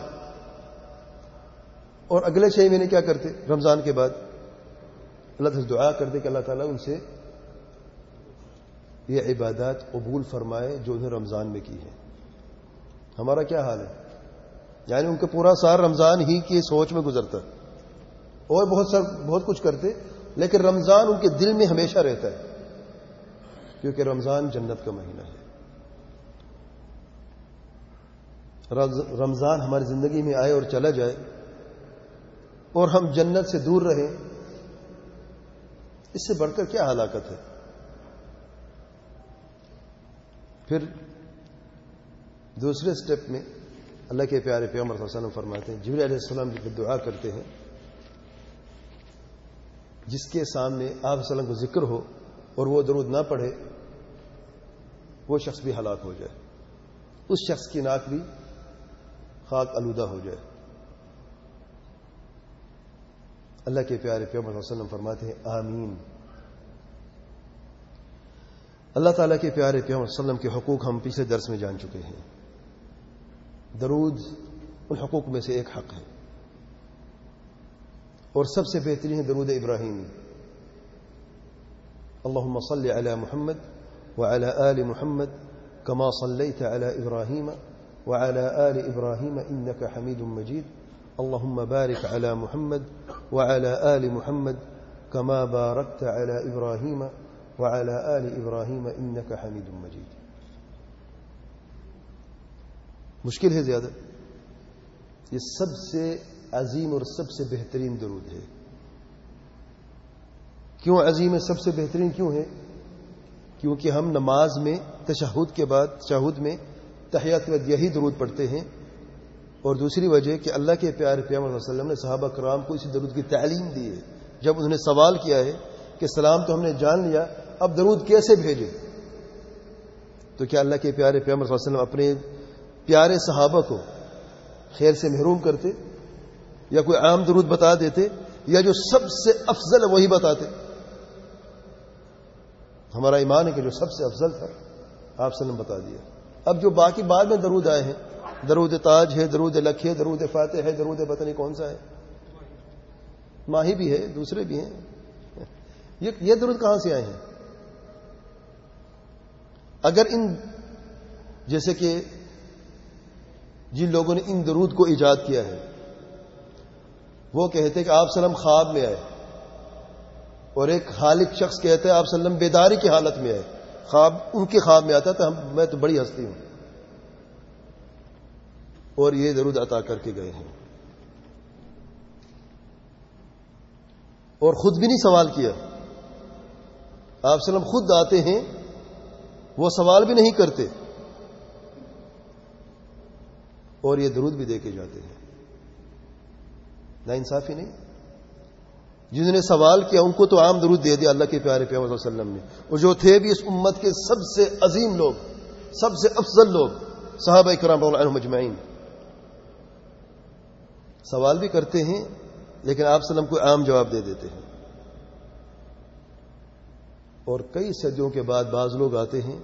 اور اگلے چھ مہینے کیا کرتے رمضان کے بعد اللہ سے دعا کرتے کہ اللہ تعالیٰ ان سے یہ عبادات قبول فرمائے جو انہیں رمضان میں کی ہے۔ ہمارا کیا حال ہے؟ یعنی ان کا پورا سال رمضان ہی کی سوچ میں گزرتا، اور بہت سر بہت کچھ کرتے، لیکن رمضان ان کے دل میں ہمیشہ رہتا ہے، کیونکہ رمضان جنت کا مہینہ ہے۔ رمضان ہماری زندگی میں آئے اور چلا جائے اور ہم جنت سے دور رہیں، اس سے بڑھ کر کیا ہلاکت ہے؟ پھر دوسرے سٹیپ میں اللہ کے پیارے پیغمبر صلی اللہ علیہ وسلم فرماتے ہیں، جبریل علیہ السلام جب دعا کرتے ہیں، جس کے سامنے آپ صلی اللہ علیہ وسلم کو ذکر ہو اور وہ درود نہ پڑھے، وہ شخص بھی ہلاک ہو جائے، اس شخص کی ناک بھی خاک آلودہ ہو جائے۔ اللہ کے پیارے پیغمبر صلی اللہ علیہ وسلم فرماتے ہیں آمین۔ اللہ تعالیٰ کے پیارے پیغمبر صلی اللہ علیہ وسلم کے حقوق ہم پچھلے درس میں جان چکے ہیں۔ درود ان حقوق میں سے ایک حق ہے، اور سب سے بہترین ہے درود ابراہیمی۔ اللهم صل على محمد وعلى آل محمد كما صليت على إبراهيم وعلى آل إبراهيم إنك حميد مجيد اللهم بارك على محمد وعلى آل محمد كما باركت على إبراهيم وعلى آل إبراهيم إنك حميد مجيد۔ مشکل ہے زیادہ، یہ سب سے عظیم اور سب سے بہترین درود ہے۔ کیوں عظیم ہے، سب سے بہترین کیوں ہے؟ کیونکہ ہم نماز میں تشہد کے بعد تشہد میں تحیات کے بعد یہی درود پڑھتے ہیں، اور دوسری وجہ کہ اللہ کے پیارے پیغمبر صلی اللہ علیہ وسلم نے صحابہ کرام کو اسی درود کی تعلیم دی ہے۔ جب انہوں نے سوال کیا ہے کہ سلام تو ہم نے جان لیا، اب درود کیسے بھیجیں، تو کیا اللہ کے پیارے پیغمبر صلی اللہ علیہ وسلم اپنے پیارے صحابہ کو خیر سے محروم کرتے، یا کوئی عام درود بتا دیتے، یا جو سب سے افضل ہے وہی بتاتے؟ ہمارا ایمان ہے کہ جو سب سے افضل تھا آپ صلی اللہ علیہ وسلم بتا دیا۔ اب جو باقی بعد میں درود آئے ہیں، درود تاج ہے، درود لکھ ہے، درود فاتح ہے، درود پتہ نہیں کون سا ہے، ماہی بھی ہے، دوسرے بھی ہیں، یہ درود کہاں سے آئے ہیں؟ اگر ان جیسے کہ جن لوگوں نے ان درود کو ایجاد کیا ہے وہ کہتے کہ آپ صلی اللہ علیہ وسلم خواب میں آئے، اور ایک خالق شخص کہتا ہے آپ صلی اللہ علیہ وسلم بیداری کی حالت میں آئے، خواب ان کے خواب میں آتا تھا، میں تو بڑی ہستی ہوں، اور یہ درود عطا کر کے گئے ہیں، اور خود بھی نہیں سوال کیا۔ آپ صلی اللہ علیہ وسلم خود آتے ہیں، وہ سوال بھی نہیں کرتے، اور یہ درود بھی دے کے جاتے ہیں۔ نا انصافی نہیں؟ جنہوں نے سوال کیا ان کو تو عام درود دے دیا اللہ کے پیارے پیغمبر صلی اللہ علیہ وسلم نے، اور جو تھے بھی اس امت کے سب سے عظیم لوگ، سب سے افضل لوگ، صحابہ کرام رضی اللہ عنہم اجمعین، سوال بھی کرتے ہیں لیکن آپ صلی اللہ علیہ وسلم کو عام جواب دے دیتے ہیں۔ اور کئی صدیوں کے بعد بعض لوگ آتے ہیں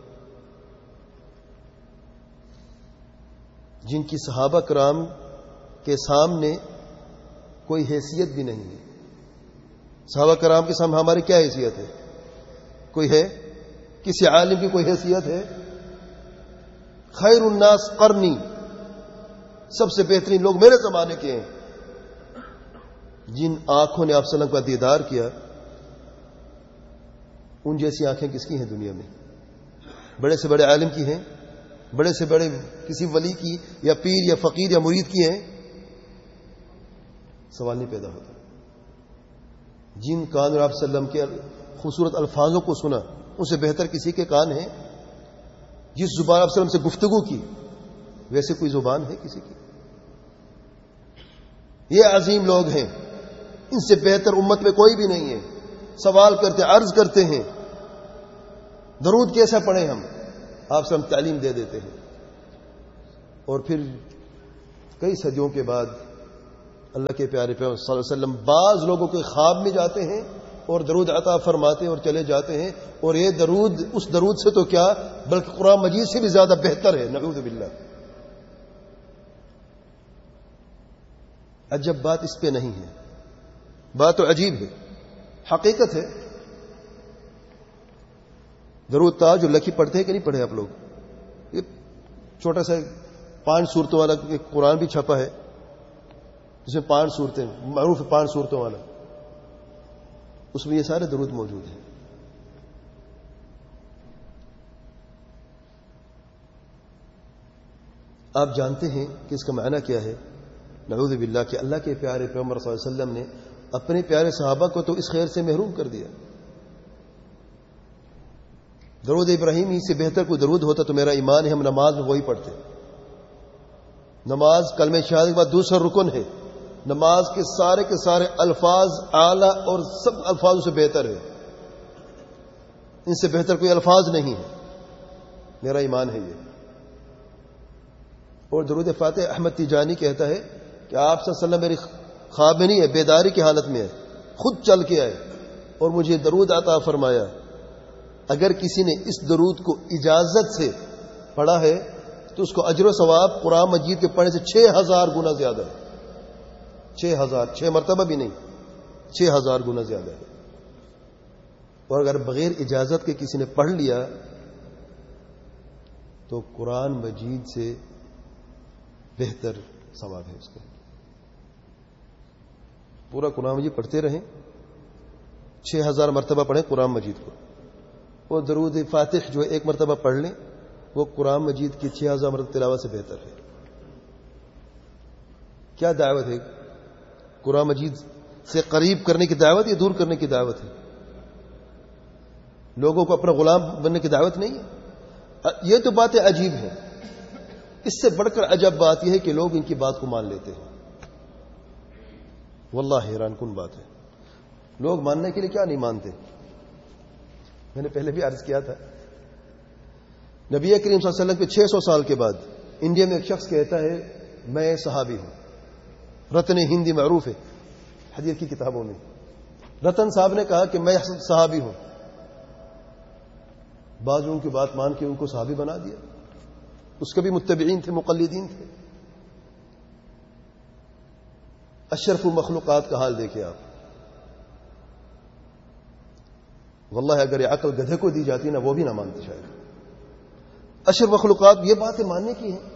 جن کی صحابہ کرام کے سامنے کوئی حیثیت بھی نہیں ہے۔ صحابہ کرام کے سامنے ہماری کیا حیثیت ہے؟ کوئی ہے؟ کسی عالم کی کوئی حیثیت ہے؟ خیر الناس قرنی، سب سے بہترین لوگ میرے زمانے کے ہیں۔ جن آنکھوں نے آپ صلی اللہ علیہ وسلم کا دیدار کیا، ان جیسی آنکھیں کس کی ہیں دنیا میں؟ بڑے سے بڑے عالم کی ہیں، بڑے سے بڑے کسی ولی کی یا پیر یا فقیر یا مرید کی ہیں؟ سوال نہیں پیدا ہوتا۔ جن کان اور آپ صلی اللہ علیہ وسلم کے خوبصورت الفاظوں کو سنا، ان سے بہتر کسی کے کان ہیں؟ جس زبان آپ صلی اللہ علیہ وسلم سے گفتگو کی، ویسے کوئی زبان ہے کسی کی؟ یہ عظیم لوگ ہیں، ان سے بہتر امت میں کوئی بھی نہیں ہے۔ سوال کرتے، عرض کرتے ہیں درود کیسا پڑھیں ہم؟ آپ سے ہم تعلیم دے دیتے ہیں۔ اور پھر کئی صدیوں کے بعد اللہ کے پیارے پیغمبر صلی اللہ علیہ وسلم بعض لوگوں کے خواب میں جاتے ہیں، اور درود عطا فرماتے اور چلے جاتے ہیں، اور یہ درود اس درود سے تو کیا بلکہ قرآن مجید سے بھی زیادہ بہتر ہے، نعوذ باللہ۔ عجب بات اس پہ نہیں ہے، بات تو عجیب ہے، حقیقت ہے۔ درود تا جو لکھی پڑھتے ہیں کہ نہیں پڑھے آپ لوگ؟ یہ چھوٹا سا پانچ صورتوں والا قرآن بھی چھپا ہے، جس میں پانچ صورتیں معروف ہے، پانچ صورتوں والا، اس میں یہ سارے درود موجود ہیں۔ آپ جانتے ہیں کہ اس کا معنی کیا ہے؟ نعوذ باللہ کہ اللہ کے پیارے پیغمبر صلی اللہ علیہ وسلم نے اپنے پیارے صحابہ کو تو اس خیر سے محروم کر دیا۔ درود ابراہیم ہی سے بہتر کوئی درود ہوتا تو میرا ایمان ہے ہم نماز میں وہی پڑھتے۔ نماز کلمہ شہادت کے بعد دوسرا رکن ہے، نماز کے سارے کے سارے الفاظ اعلیٰ اور سب الفاظوں سے بہتر ہے، ان سے بہتر کوئی الفاظ نہیں ہے، میرا ایمان ہے یہ۔ اور درود فاتح احمد تیجانی کہتا ہے کہ آپ صلی اللہ علیہ وسلم میری خواب میں نہیں ہے، بیداری کی حالت میں ہے، خود چل کے آئے اور مجھے درود عطا فرمایا۔ اگر کسی نے اس درود کو اجازت سے پڑھا ہے تو اس کو اجر و ثواب قرآن مجید کے پڑھنے سے چھ ہزار گنا زیادہ ہے، چھ ہزار چھ مرتبہ بھی نہیں، چھ ہزار گنا زیادہ ہے۔ اور اگر بغیر اجازت کے کسی نے پڑھ لیا تو قرآن مجید سے بہتر ثواب ہے اس کا۔ پورا قرآن مجید پڑھتے رہیں، چھ ہزار مرتبہ پڑھیں قرآن مجید کو، وہ درود فاتح جو ایک مرتبہ پڑھ لیں وہ قرآن مجید کی چھ ہزار مرتبہ تلاوت سے بہتر ہے۔ کیا دعوت ہے؟ قرآن مجید سے قریب کرنے کی دعوت یا دور کرنے کی دعوت ہے؟ لوگوں کو اپنا غلام بننے کی دعوت نہیں ہے۔ یہ تو باتیں عجیب ہیں، اس سے بڑھ کر عجب بات یہ ہے کہ لوگ ان کی بات کو مان لیتے ہیں۔ واللہ حیران کن بات ہے، لوگ ماننے کے لیے کیا نہیں مانتے۔ میں نے پہلے بھی عرض کیا تھا، نبی کریم صلی اللہ علیہ وسلم کے چھ سو سال کے بعد انڈیا میں ایک شخص کہتا ہے میں صحابی ہوں، رتن ہندی معروف ہے حدیث کی کتابوں میں، رتن صاحب نے کہا کہ میں صحابی ہوں، بعض لوگوں کی بات مان کے ان کو صحابی بنا دیا، اس کے بھی متبعین تھے، مقلدین تھے۔ اشرف المخلوقات کا حال دیکھیں آپ، واللہ اگر یہ عقل گدھے کو دی جاتی نا وہ بھی نہ مانتے شاید۔ اشرف مخلوقات یہ باتیں ماننے کی ہیں،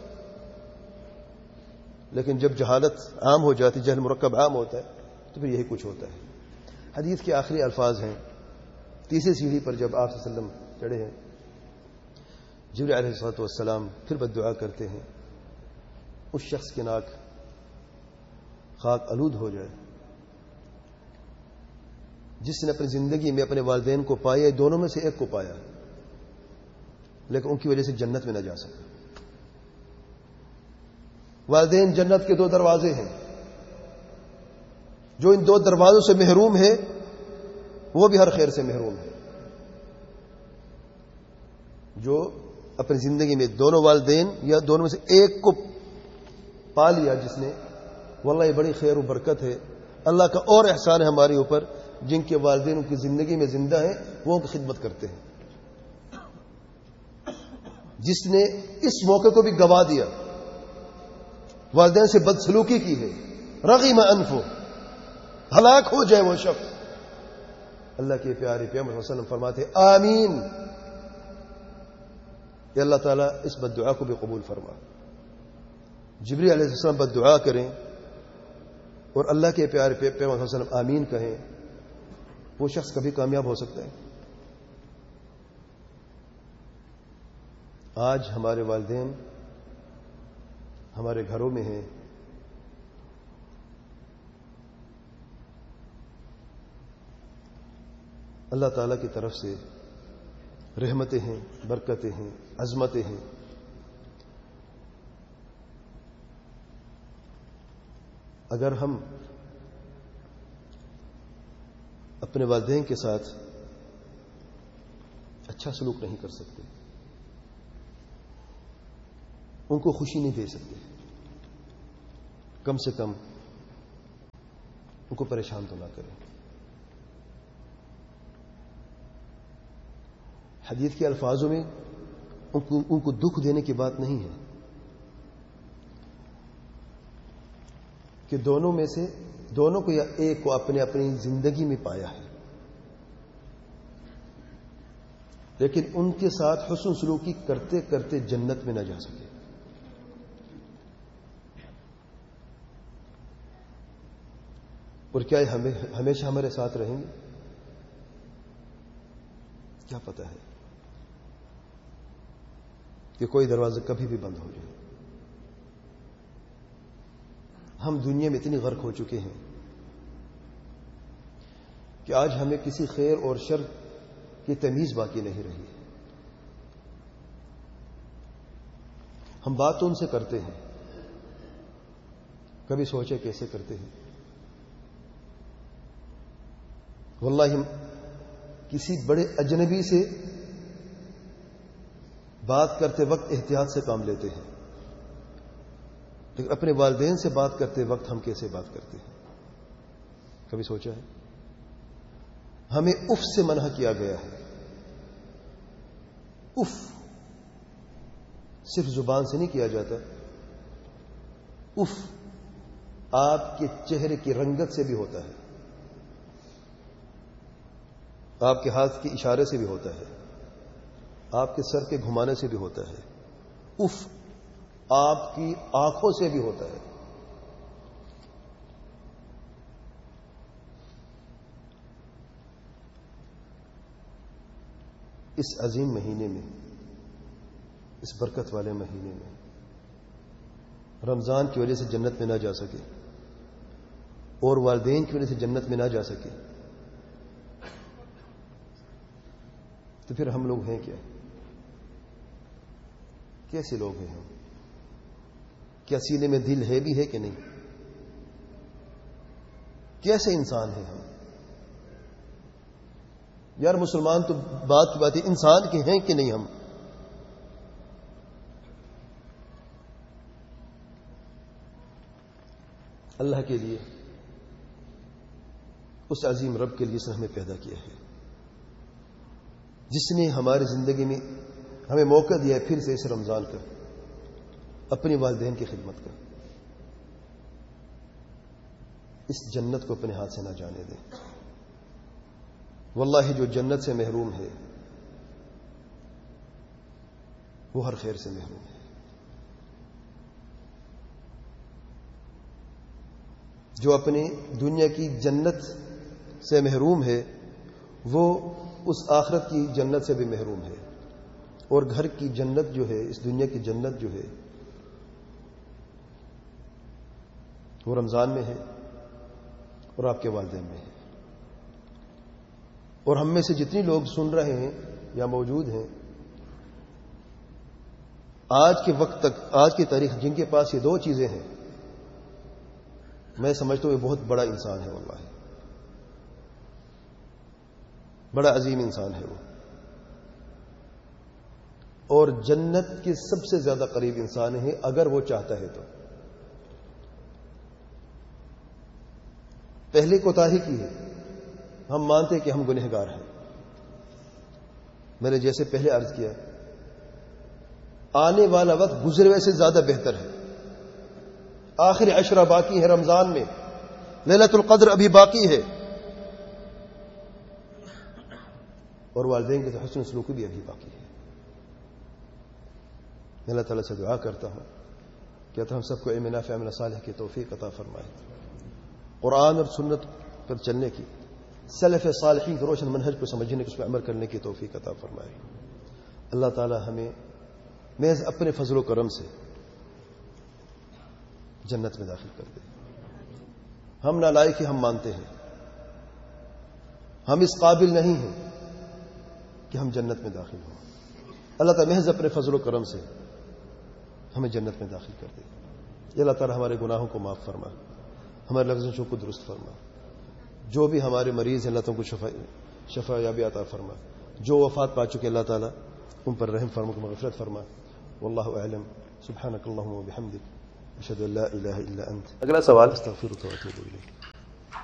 لیکن جب جہالت عام ہو جاتی، جہل مرکب عام ہوتا ہے تو پھر یہی کچھ ہوتا ہے۔ حدیث کے آخری الفاظ ہیں، تیسری سیڑھی پر جب آپ صلی اللہ علیہ وسلم چڑھے ہیں، جبریل علیہ الصلوۃ والسلام پھر بد دعا کرتے ہیں اس شخص کے ناک خاک آلود ہو جائے جس نے اپنی زندگی میں اپنے والدین کو پایا، دونوں میں سے ایک کو پایا لیکن ان کی وجہ سے جنت میں نہ جا سکا۔ والدین جنت کے دو دروازے ہیں، جو ان دو دروازوں سے محروم ہے وہ بھی ہر خیر سے محروم ہے۔ جو اپنی زندگی میں دونوں والدین یا دونوں میں سے ایک کو پا لیا جس نے، واللہ یہ بڑی خیر و برکت ہے، اللہ کا اور احسان ہے ہمارے اوپر، جن کے والدین ان کی زندگی میں زندہ ہیں وہ ان کی خدمت کرتے ہیں۔ جس نے اس موقع کو بھی گوا دیا، والدین سے بدسلوکی کی ہے، رغم انفو، ہلاک ہو جائے وہ شخص۔ اللہ کے پیارے پیغمبر صلی اللہ علیہ وسلم فرماتے آمین، کہ اللہ تعالیٰ اس بد دعا کو بھی قبول فرما۔ جبریل علیہ السلام بد دعا کریں اور اللہ کے پیارے پیغمبر صلی اللہ علیہ وسلم آمین کہیں، وہ شخص کبھی کامیاب ہو سکتا ہے؟ آج ہمارے والدین ہمارے گھروں میں ہیں، اللہ تعالیٰ کی طرف سے رحمتیں ہیں، برکتیں ہیں، عظمتیں ہیں۔ اگر ہم اپنے والدین کے ساتھ اچھا سلوک نہیں کر سکتے، ان کو خوشی نہیں دے سکتے، کم سے کم ان کو پریشان تو نہ کریں۔ حدیث کے الفاظوں میں ان کو, ان کو دکھ دینے کی بات نہیں ہے کہ دونوں میں سے دونوں کو یا ایک کو اپنے اپنی زندگی میں پایا ہے، لیکن ان کے ساتھ حسن سلوکی کرتے کرتے جنت میں نہ جا سکے۔ اور کیا یہ ہمیں ہمیشہ ہمارے ساتھ رہیں گے؟ کیا پتہ ہے کہ کوئی دروازہ کبھی بھی بند ہو جائے۔ ہم دنیا میں اتنی غرق ہو چکے ہیں کہ آج ہمیں کسی خیر اور شر کی تمیز باقی نہیں رہی ہے۔ ہم بات تو ان سے کرتے ہیں، کبھی سوچے کیسے کرتے ہیں؟ واللہ ہم کسی بڑے اجنبی سے بات کرتے وقت احتیاط سے کام لیتے ہیں، لیکن اپنے والدین سے بات کرتے وقت ہم کیسے بات کرتے ہیں؟ کبھی سوچا ہے؟ ہمیں اف سے منع کیا گیا ہے۔ اف صرف زبان سے نہیں کیا جاتا، اف آپ کے چہرے کی رنگت سے بھی ہوتا ہے، آپ کے ہاتھ کے اشارے سے بھی ہوتا ہے، آپ کے سر کے گھمانے سے بھی ہوتا ہے، اف آپ کی آنکھوں سے بھی ہوتا ہے۔ اس عظیم مہینے میں، اس برکت والے مہینے میں، رمضان کی وجہ سے جنت میں نہ جا سکے اور والدین کی وجہ سے جنت میں نہ جا سکے تو پھر ہم لوگ ہیں کیا؟ کیسے لوگ ہیں ہم؟ کیا سینے میں دل ہے بھی ہے کہ نہیں؟ کیسے انسان ہیں ہم؟ یار مسلمان تو بات کی بات ہے، انسان کے ہیں کہ نہیں ہم؟ اللہ کے لیے، اس عظیم رب کے لیے جس نے ہمیں پیدا کیا ہے، جس نے ہماری زندگی میں ہمیں موقع دیا ہے پھر سے اس رمضان کا، اپنی والدین کی خدمت کا، اس جنت کو اپنے ہاتھ سے نہ جانے دیں۔ واللہ جو جنت سے محروم ہے وہ ہر خیر سے محروم ہے۔ جو اپنی دنیا کی جنت سے محروم ہے وہ اس آخرت کی جنت سے بھی محروم ہے، اور گھر کی جنت جو ہے، اس دنیا کی جنت جو ہے وہ رمضان میں ہے اور آپ کے والدین میں ہے۔ اور ہم میں سے جتنی لوگ سن رہے ہیں یا موجود ہیں، آج کے وقت تک، آج کی تاریخ جن کے پاس یہ دو چیزیں ہیں، میں سمجھتا ہوں یہ بہت بڑا انسان ہے، واللہ بڑا عظیم انسان ہے وہ، اور جنت کے سب سے زیادہ قریب انسان ہے اگر وہ چاہتا ہے تو۔ پہلے کوتاہی کی ہے، ہم مانتے کہ ہم گنہگار ہیں۔ میں نے جیسے پہلے عرض کیا، آنے والا وقت گزرے ہوئے سے زیادہ بہتر ہے۔ آخری عشرہ باقی ہے رمضان میں، لیلۃ القدر ابھی باقی ہے، اور والدین کے حسن سلوک بھی ابھی باقی ہے۔ میں اللہ تعالیٰ سے دعا کرتا ہوں کہ ہم سب کو علم نافع عمل صالح کی توفیق عطا فرمائے، قرآن اور سنت پر چلنے کی، سلف صالحین کے روشن منہج کو سمجھنے کی، اس پر عمل کرنے کی توفیق عطا فرمائے۔ اللہ تعالیٰ ہمیں محض اپنے فضل و کرم سے جنت میں داخل کر دے۔ ہم نالائق ہیں، ہم مانتے ہیں، ہم اس قابل نہیں ہیں کہ ہم جنت میں داخل ہوں۔ اللہ تعالیٰ محض اپنے فضل و کرم سے ہمیں جنت میں داخل کر دے۔ یہ اللہ تعالیٰ ہمارے گناہوں کو معاف فرما، ہمارے لفظوں کو درست فرما، جو بھی ہمارے مریض ہیں اللہ تعالیٰ کو شفا شفا یابی عطا فرما، جو وفات پا چکے اللہ تعالیٰ ان پر رحم فرما، مغفرت فرما۔ واللہ اعلم، سبحانک اللہم و بحمدک، اشہد ان لا الہ الا انت۔ اگلا سوال، استغفرک و اتوب الیک۔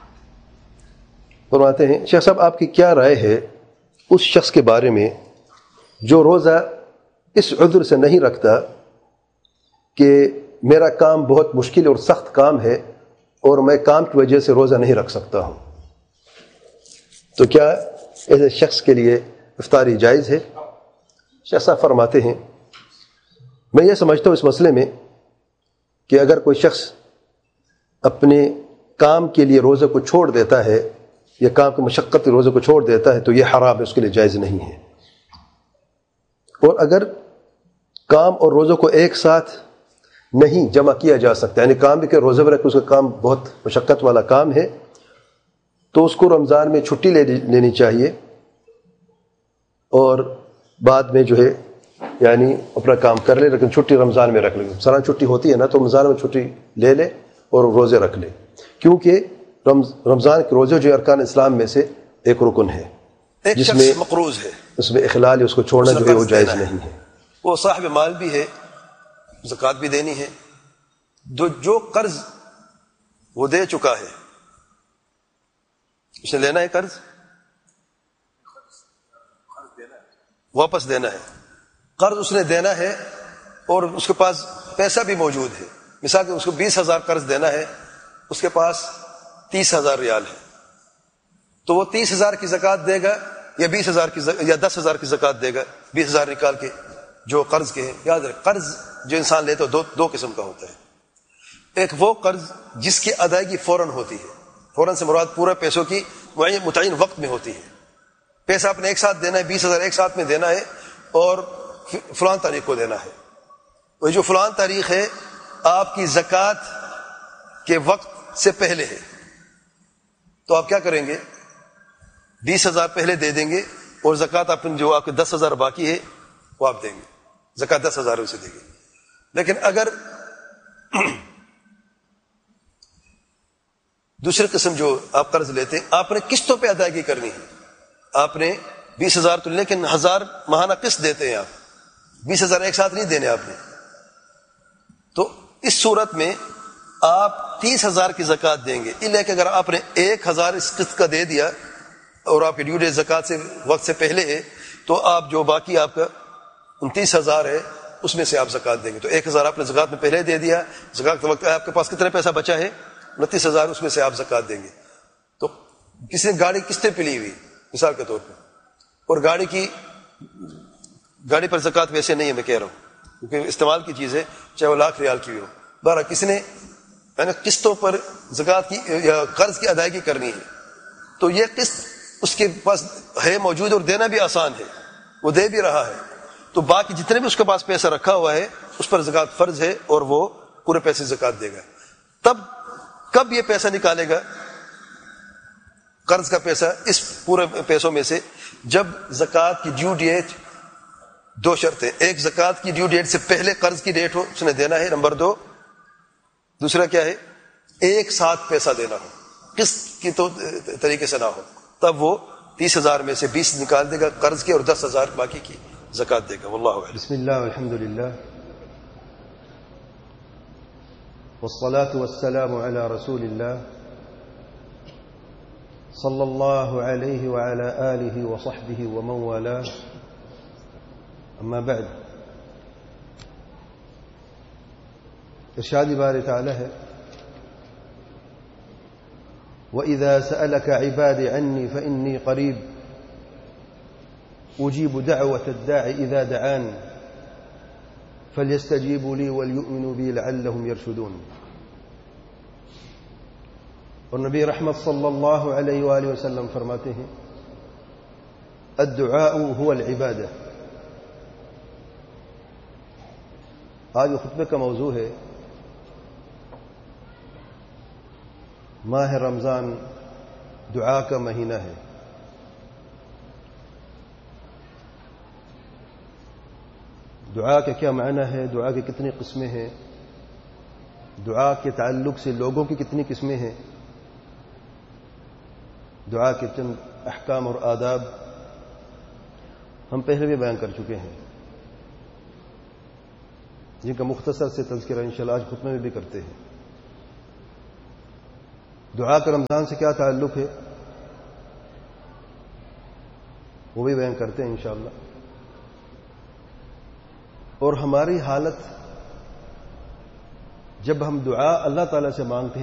فرماتے ہیں شیخ صاحب آپ کی کیا رائے ہے اس شخص کے بارے میں جو روزہ اس عذر سے نہیں رکھتا کہ میرا کام بہت مشکل اور سخت کام ہے اور میں کام کی وجہ سے روزہ نہیں رکھ سکتا ہوں، تو کیا ایسے شخص کے لیے افطاری جائز ہے؟ شیخ صاحب فرماتے ہیں میں یہ سمجھتا ہوں اس مسئلے میں کہ اگر کوئی شخص اپنے کام کے لیے روزے کو چھوڑ دیتا ہے یا کام کی مشقت کے روزے کو چھوڑ دیتا ہے تو یہ حرام ہے، اس کے لیے جائز نہیں ہے۔ اور اگر کام اور روزوں کو ایک ساتھ نہیں جمع کیا جا سکتا، یعنی کام بھی کہ روزے میں رکھ اس کا کام بہت مشقت والا کام ہے، تو اس کو رمضان میں چھٹی لے لینی چاہیے اور بعد میں جو ہے یعنی اپنا کام کر لے، لیکن چھٹی رمضان میں رکھ لے۔ سالانہ چھٹی ہوتی ہے نا، تو رمضان میں چھٹی لے لے اور روزے رکھ لے، کیونکہ رمضان کے روزے جو ارکان اسلام میں سے ایک رکن ہے، جس میں مقروض ہے، اس میں اخلال اس کو چھوڑنا جو ہے وہ جائز نہیں ہے۔ وہ صاحب مال بھی ہے، زکوٰۃ بھی دینی ہے، جو قرض وہ دے چکا ہے اس نے لینا ہے، قرض واپس دینا ہے، قرض اس نے دینا ہے اور اس کے پاس پیسہ بھی موجود ہے۔ مثال کہ اس کو بیس ہزار قرض دینا ہے، اس کے پاس تیس ہزار ریال ہے، تو وہ تیس ہزار کی زکوٰۃ دے گا یا بیس ہزار کی یا دس ہزار کی زکوٰۃ دے گا، بیس ہزار نکال کے جو قرض کے ہیں۔ یاد رکھ قرض جو انسان لیتا ہے دو دو قسم کا ہوتا ہے، ایک وہ قرض جس کی ادائیگی فوراً ہوتی ہے، فوراً سے مراد پورے پیسوں کی متعین وقت میں ہوتی ہے، پیسہ آپ نے ایک ساتھ دینا ہے، بیس ہزار ایک ساتھ میں دینا ہے اور فلان تاریخ کو دینا ہے، وہ جو فلان تاریخ ہے آپ کی زکوٰۃ کے وقت سے پہلے ہے، تو آپ کیا کریں گے؟ بیس ہزار پہلے دے دیں گے اور زکوٰۃ آپ جو آپ کے دس ہزار باقی ہے وہ آپ دیں گے، زکوٰۃ دس ہزار اسے دیں گے۔ لیکن اگر دوسری قسم جو آپ قرض لیتے ہیں، آپ نے قسطوں پہ ادائیگی کرنی ہے، آپ نے بیس ہزار تو لیکن ہزار ماہانہ قسط دیتے ہیں، آپ بیس ہزار ایک ساتھ نہیں دینے آپ نے، تو اس صورت میں آپ تیس ہزار کی زکوٰۃ دیں گے۔ لیکن اگر آپ نے ایک ہزار اس قسط کا دے دیا اور آپ کی ڈیو ڈیٹ زکوٰۃ سے وقت سے پہلے ہے، تو آپ جو باقی آپ کا انتیس ہزار ہے اس میں سے آپ زکوٰۃ دیں گے۔ تو ایک ہزار آپ نے زکوٰۃ میں پہلے دے دیا، زکوٰۃ کے وقت آپ کے پاس کتنا پیسہ بچا ہے؟ انتیس ہزار، اس میں سے آپ زکوٰۃ دیں گے۔ تو کسی نے گاڑی قسطیں پہ لی ہوئی مثال کے طور پر، اور گاڑی کی گاڑی پر زکوٰۃ ویسے نہیں ہے، میں کہہ رہا ہوں کیونکہ استعمال کی چیز ہے، چاہے وہ لاکھ ریال کی ہو، بارہ کسی نے یعنی قسطوں پر زکوٰۃ کی یا قرض کی ادائیگی کرنی ہے، تو یہ قسط اس کے پاس ہے موجود اور دینا بھی آسان ہے، وہ دے بھی رہا ہے، تو باقی جتنے بھی اس کے پاس پیسہ رکھا ہوا ہے اس پر زکوٰۃ فرض ہے اور وہ پورے پیسے زکوٰۃ دے گا۔ تب کب یہ پیسہ نکالے گا قرض کا پیسہ اس پورے پیسوں میں سے؟ جب زکوٰۃ کی ڈیو ڈیٹ، دو شرطیں، ایک زکوٰۃ کی ڈیو ڈیٹ سے پہلے قرض کی ڈیٹ ہو، اس نے دینا ہے، نمبر دو دوسرا کیا ہے؟ ایک ساتھ پیسہ دینا ہو، قسط کی تو طریقے سے نہ ہو، تب وہ تیس ہزار میں سے بیس نکال دے گا قرض کی اور دس ہزار باقی کی زکوٰۃ دے گا۔ واللہ اعلم۔ بسم اللہ والحمد للہ والصلاة والسلام على رسول الله صلى الله عليه وعلى آله وصحبه ومن والاه، أما بعد، ارشاد باری تعالی ہے وَإِذَا سَأَلَكَ عِبَادِي عَنِّي فَإِنِّي قَرِيبٌ أُجِيبُ دَعْوَةَ الدَّاعِ إِذَا دَعَانِ فَلْيَسْتَجِيبُوا لِي وَلْيُؤْمِنُوا بِي لَعَلَّهُمْ يَرْشُدُونَ۔ اور نبی رحمت صلی اللہ علیہ وآلہ وسلم فرماتے ہیں الدعاء هو العبادہ۔ آج خطبے کا موضوع ہے ماہ رمضان دعا کا مہینہ ہے۔ دعا کا کیا معنی ہے؟ دعا کی کتنی قسمیں ہیں؟ دعا کے تعلق سے لوگوں کی کتنی قسمیں ہیں؟ دعا کے چند احکام اور آداب ہم پہلے بھی بیان کر چکے ہیں، جن کا مختصر سے تذکرہ انشاءاللہ آج خطبے میں بھی کرتے ہیں۔ دعا کا رمضان سے کیا تعلق ہے وہ بھی بیان کرتے ہیں انشاءاللہ۔ اور ہماری حالت جب ہم دعا اللہ تعالیٰ سے مانگتے ہیں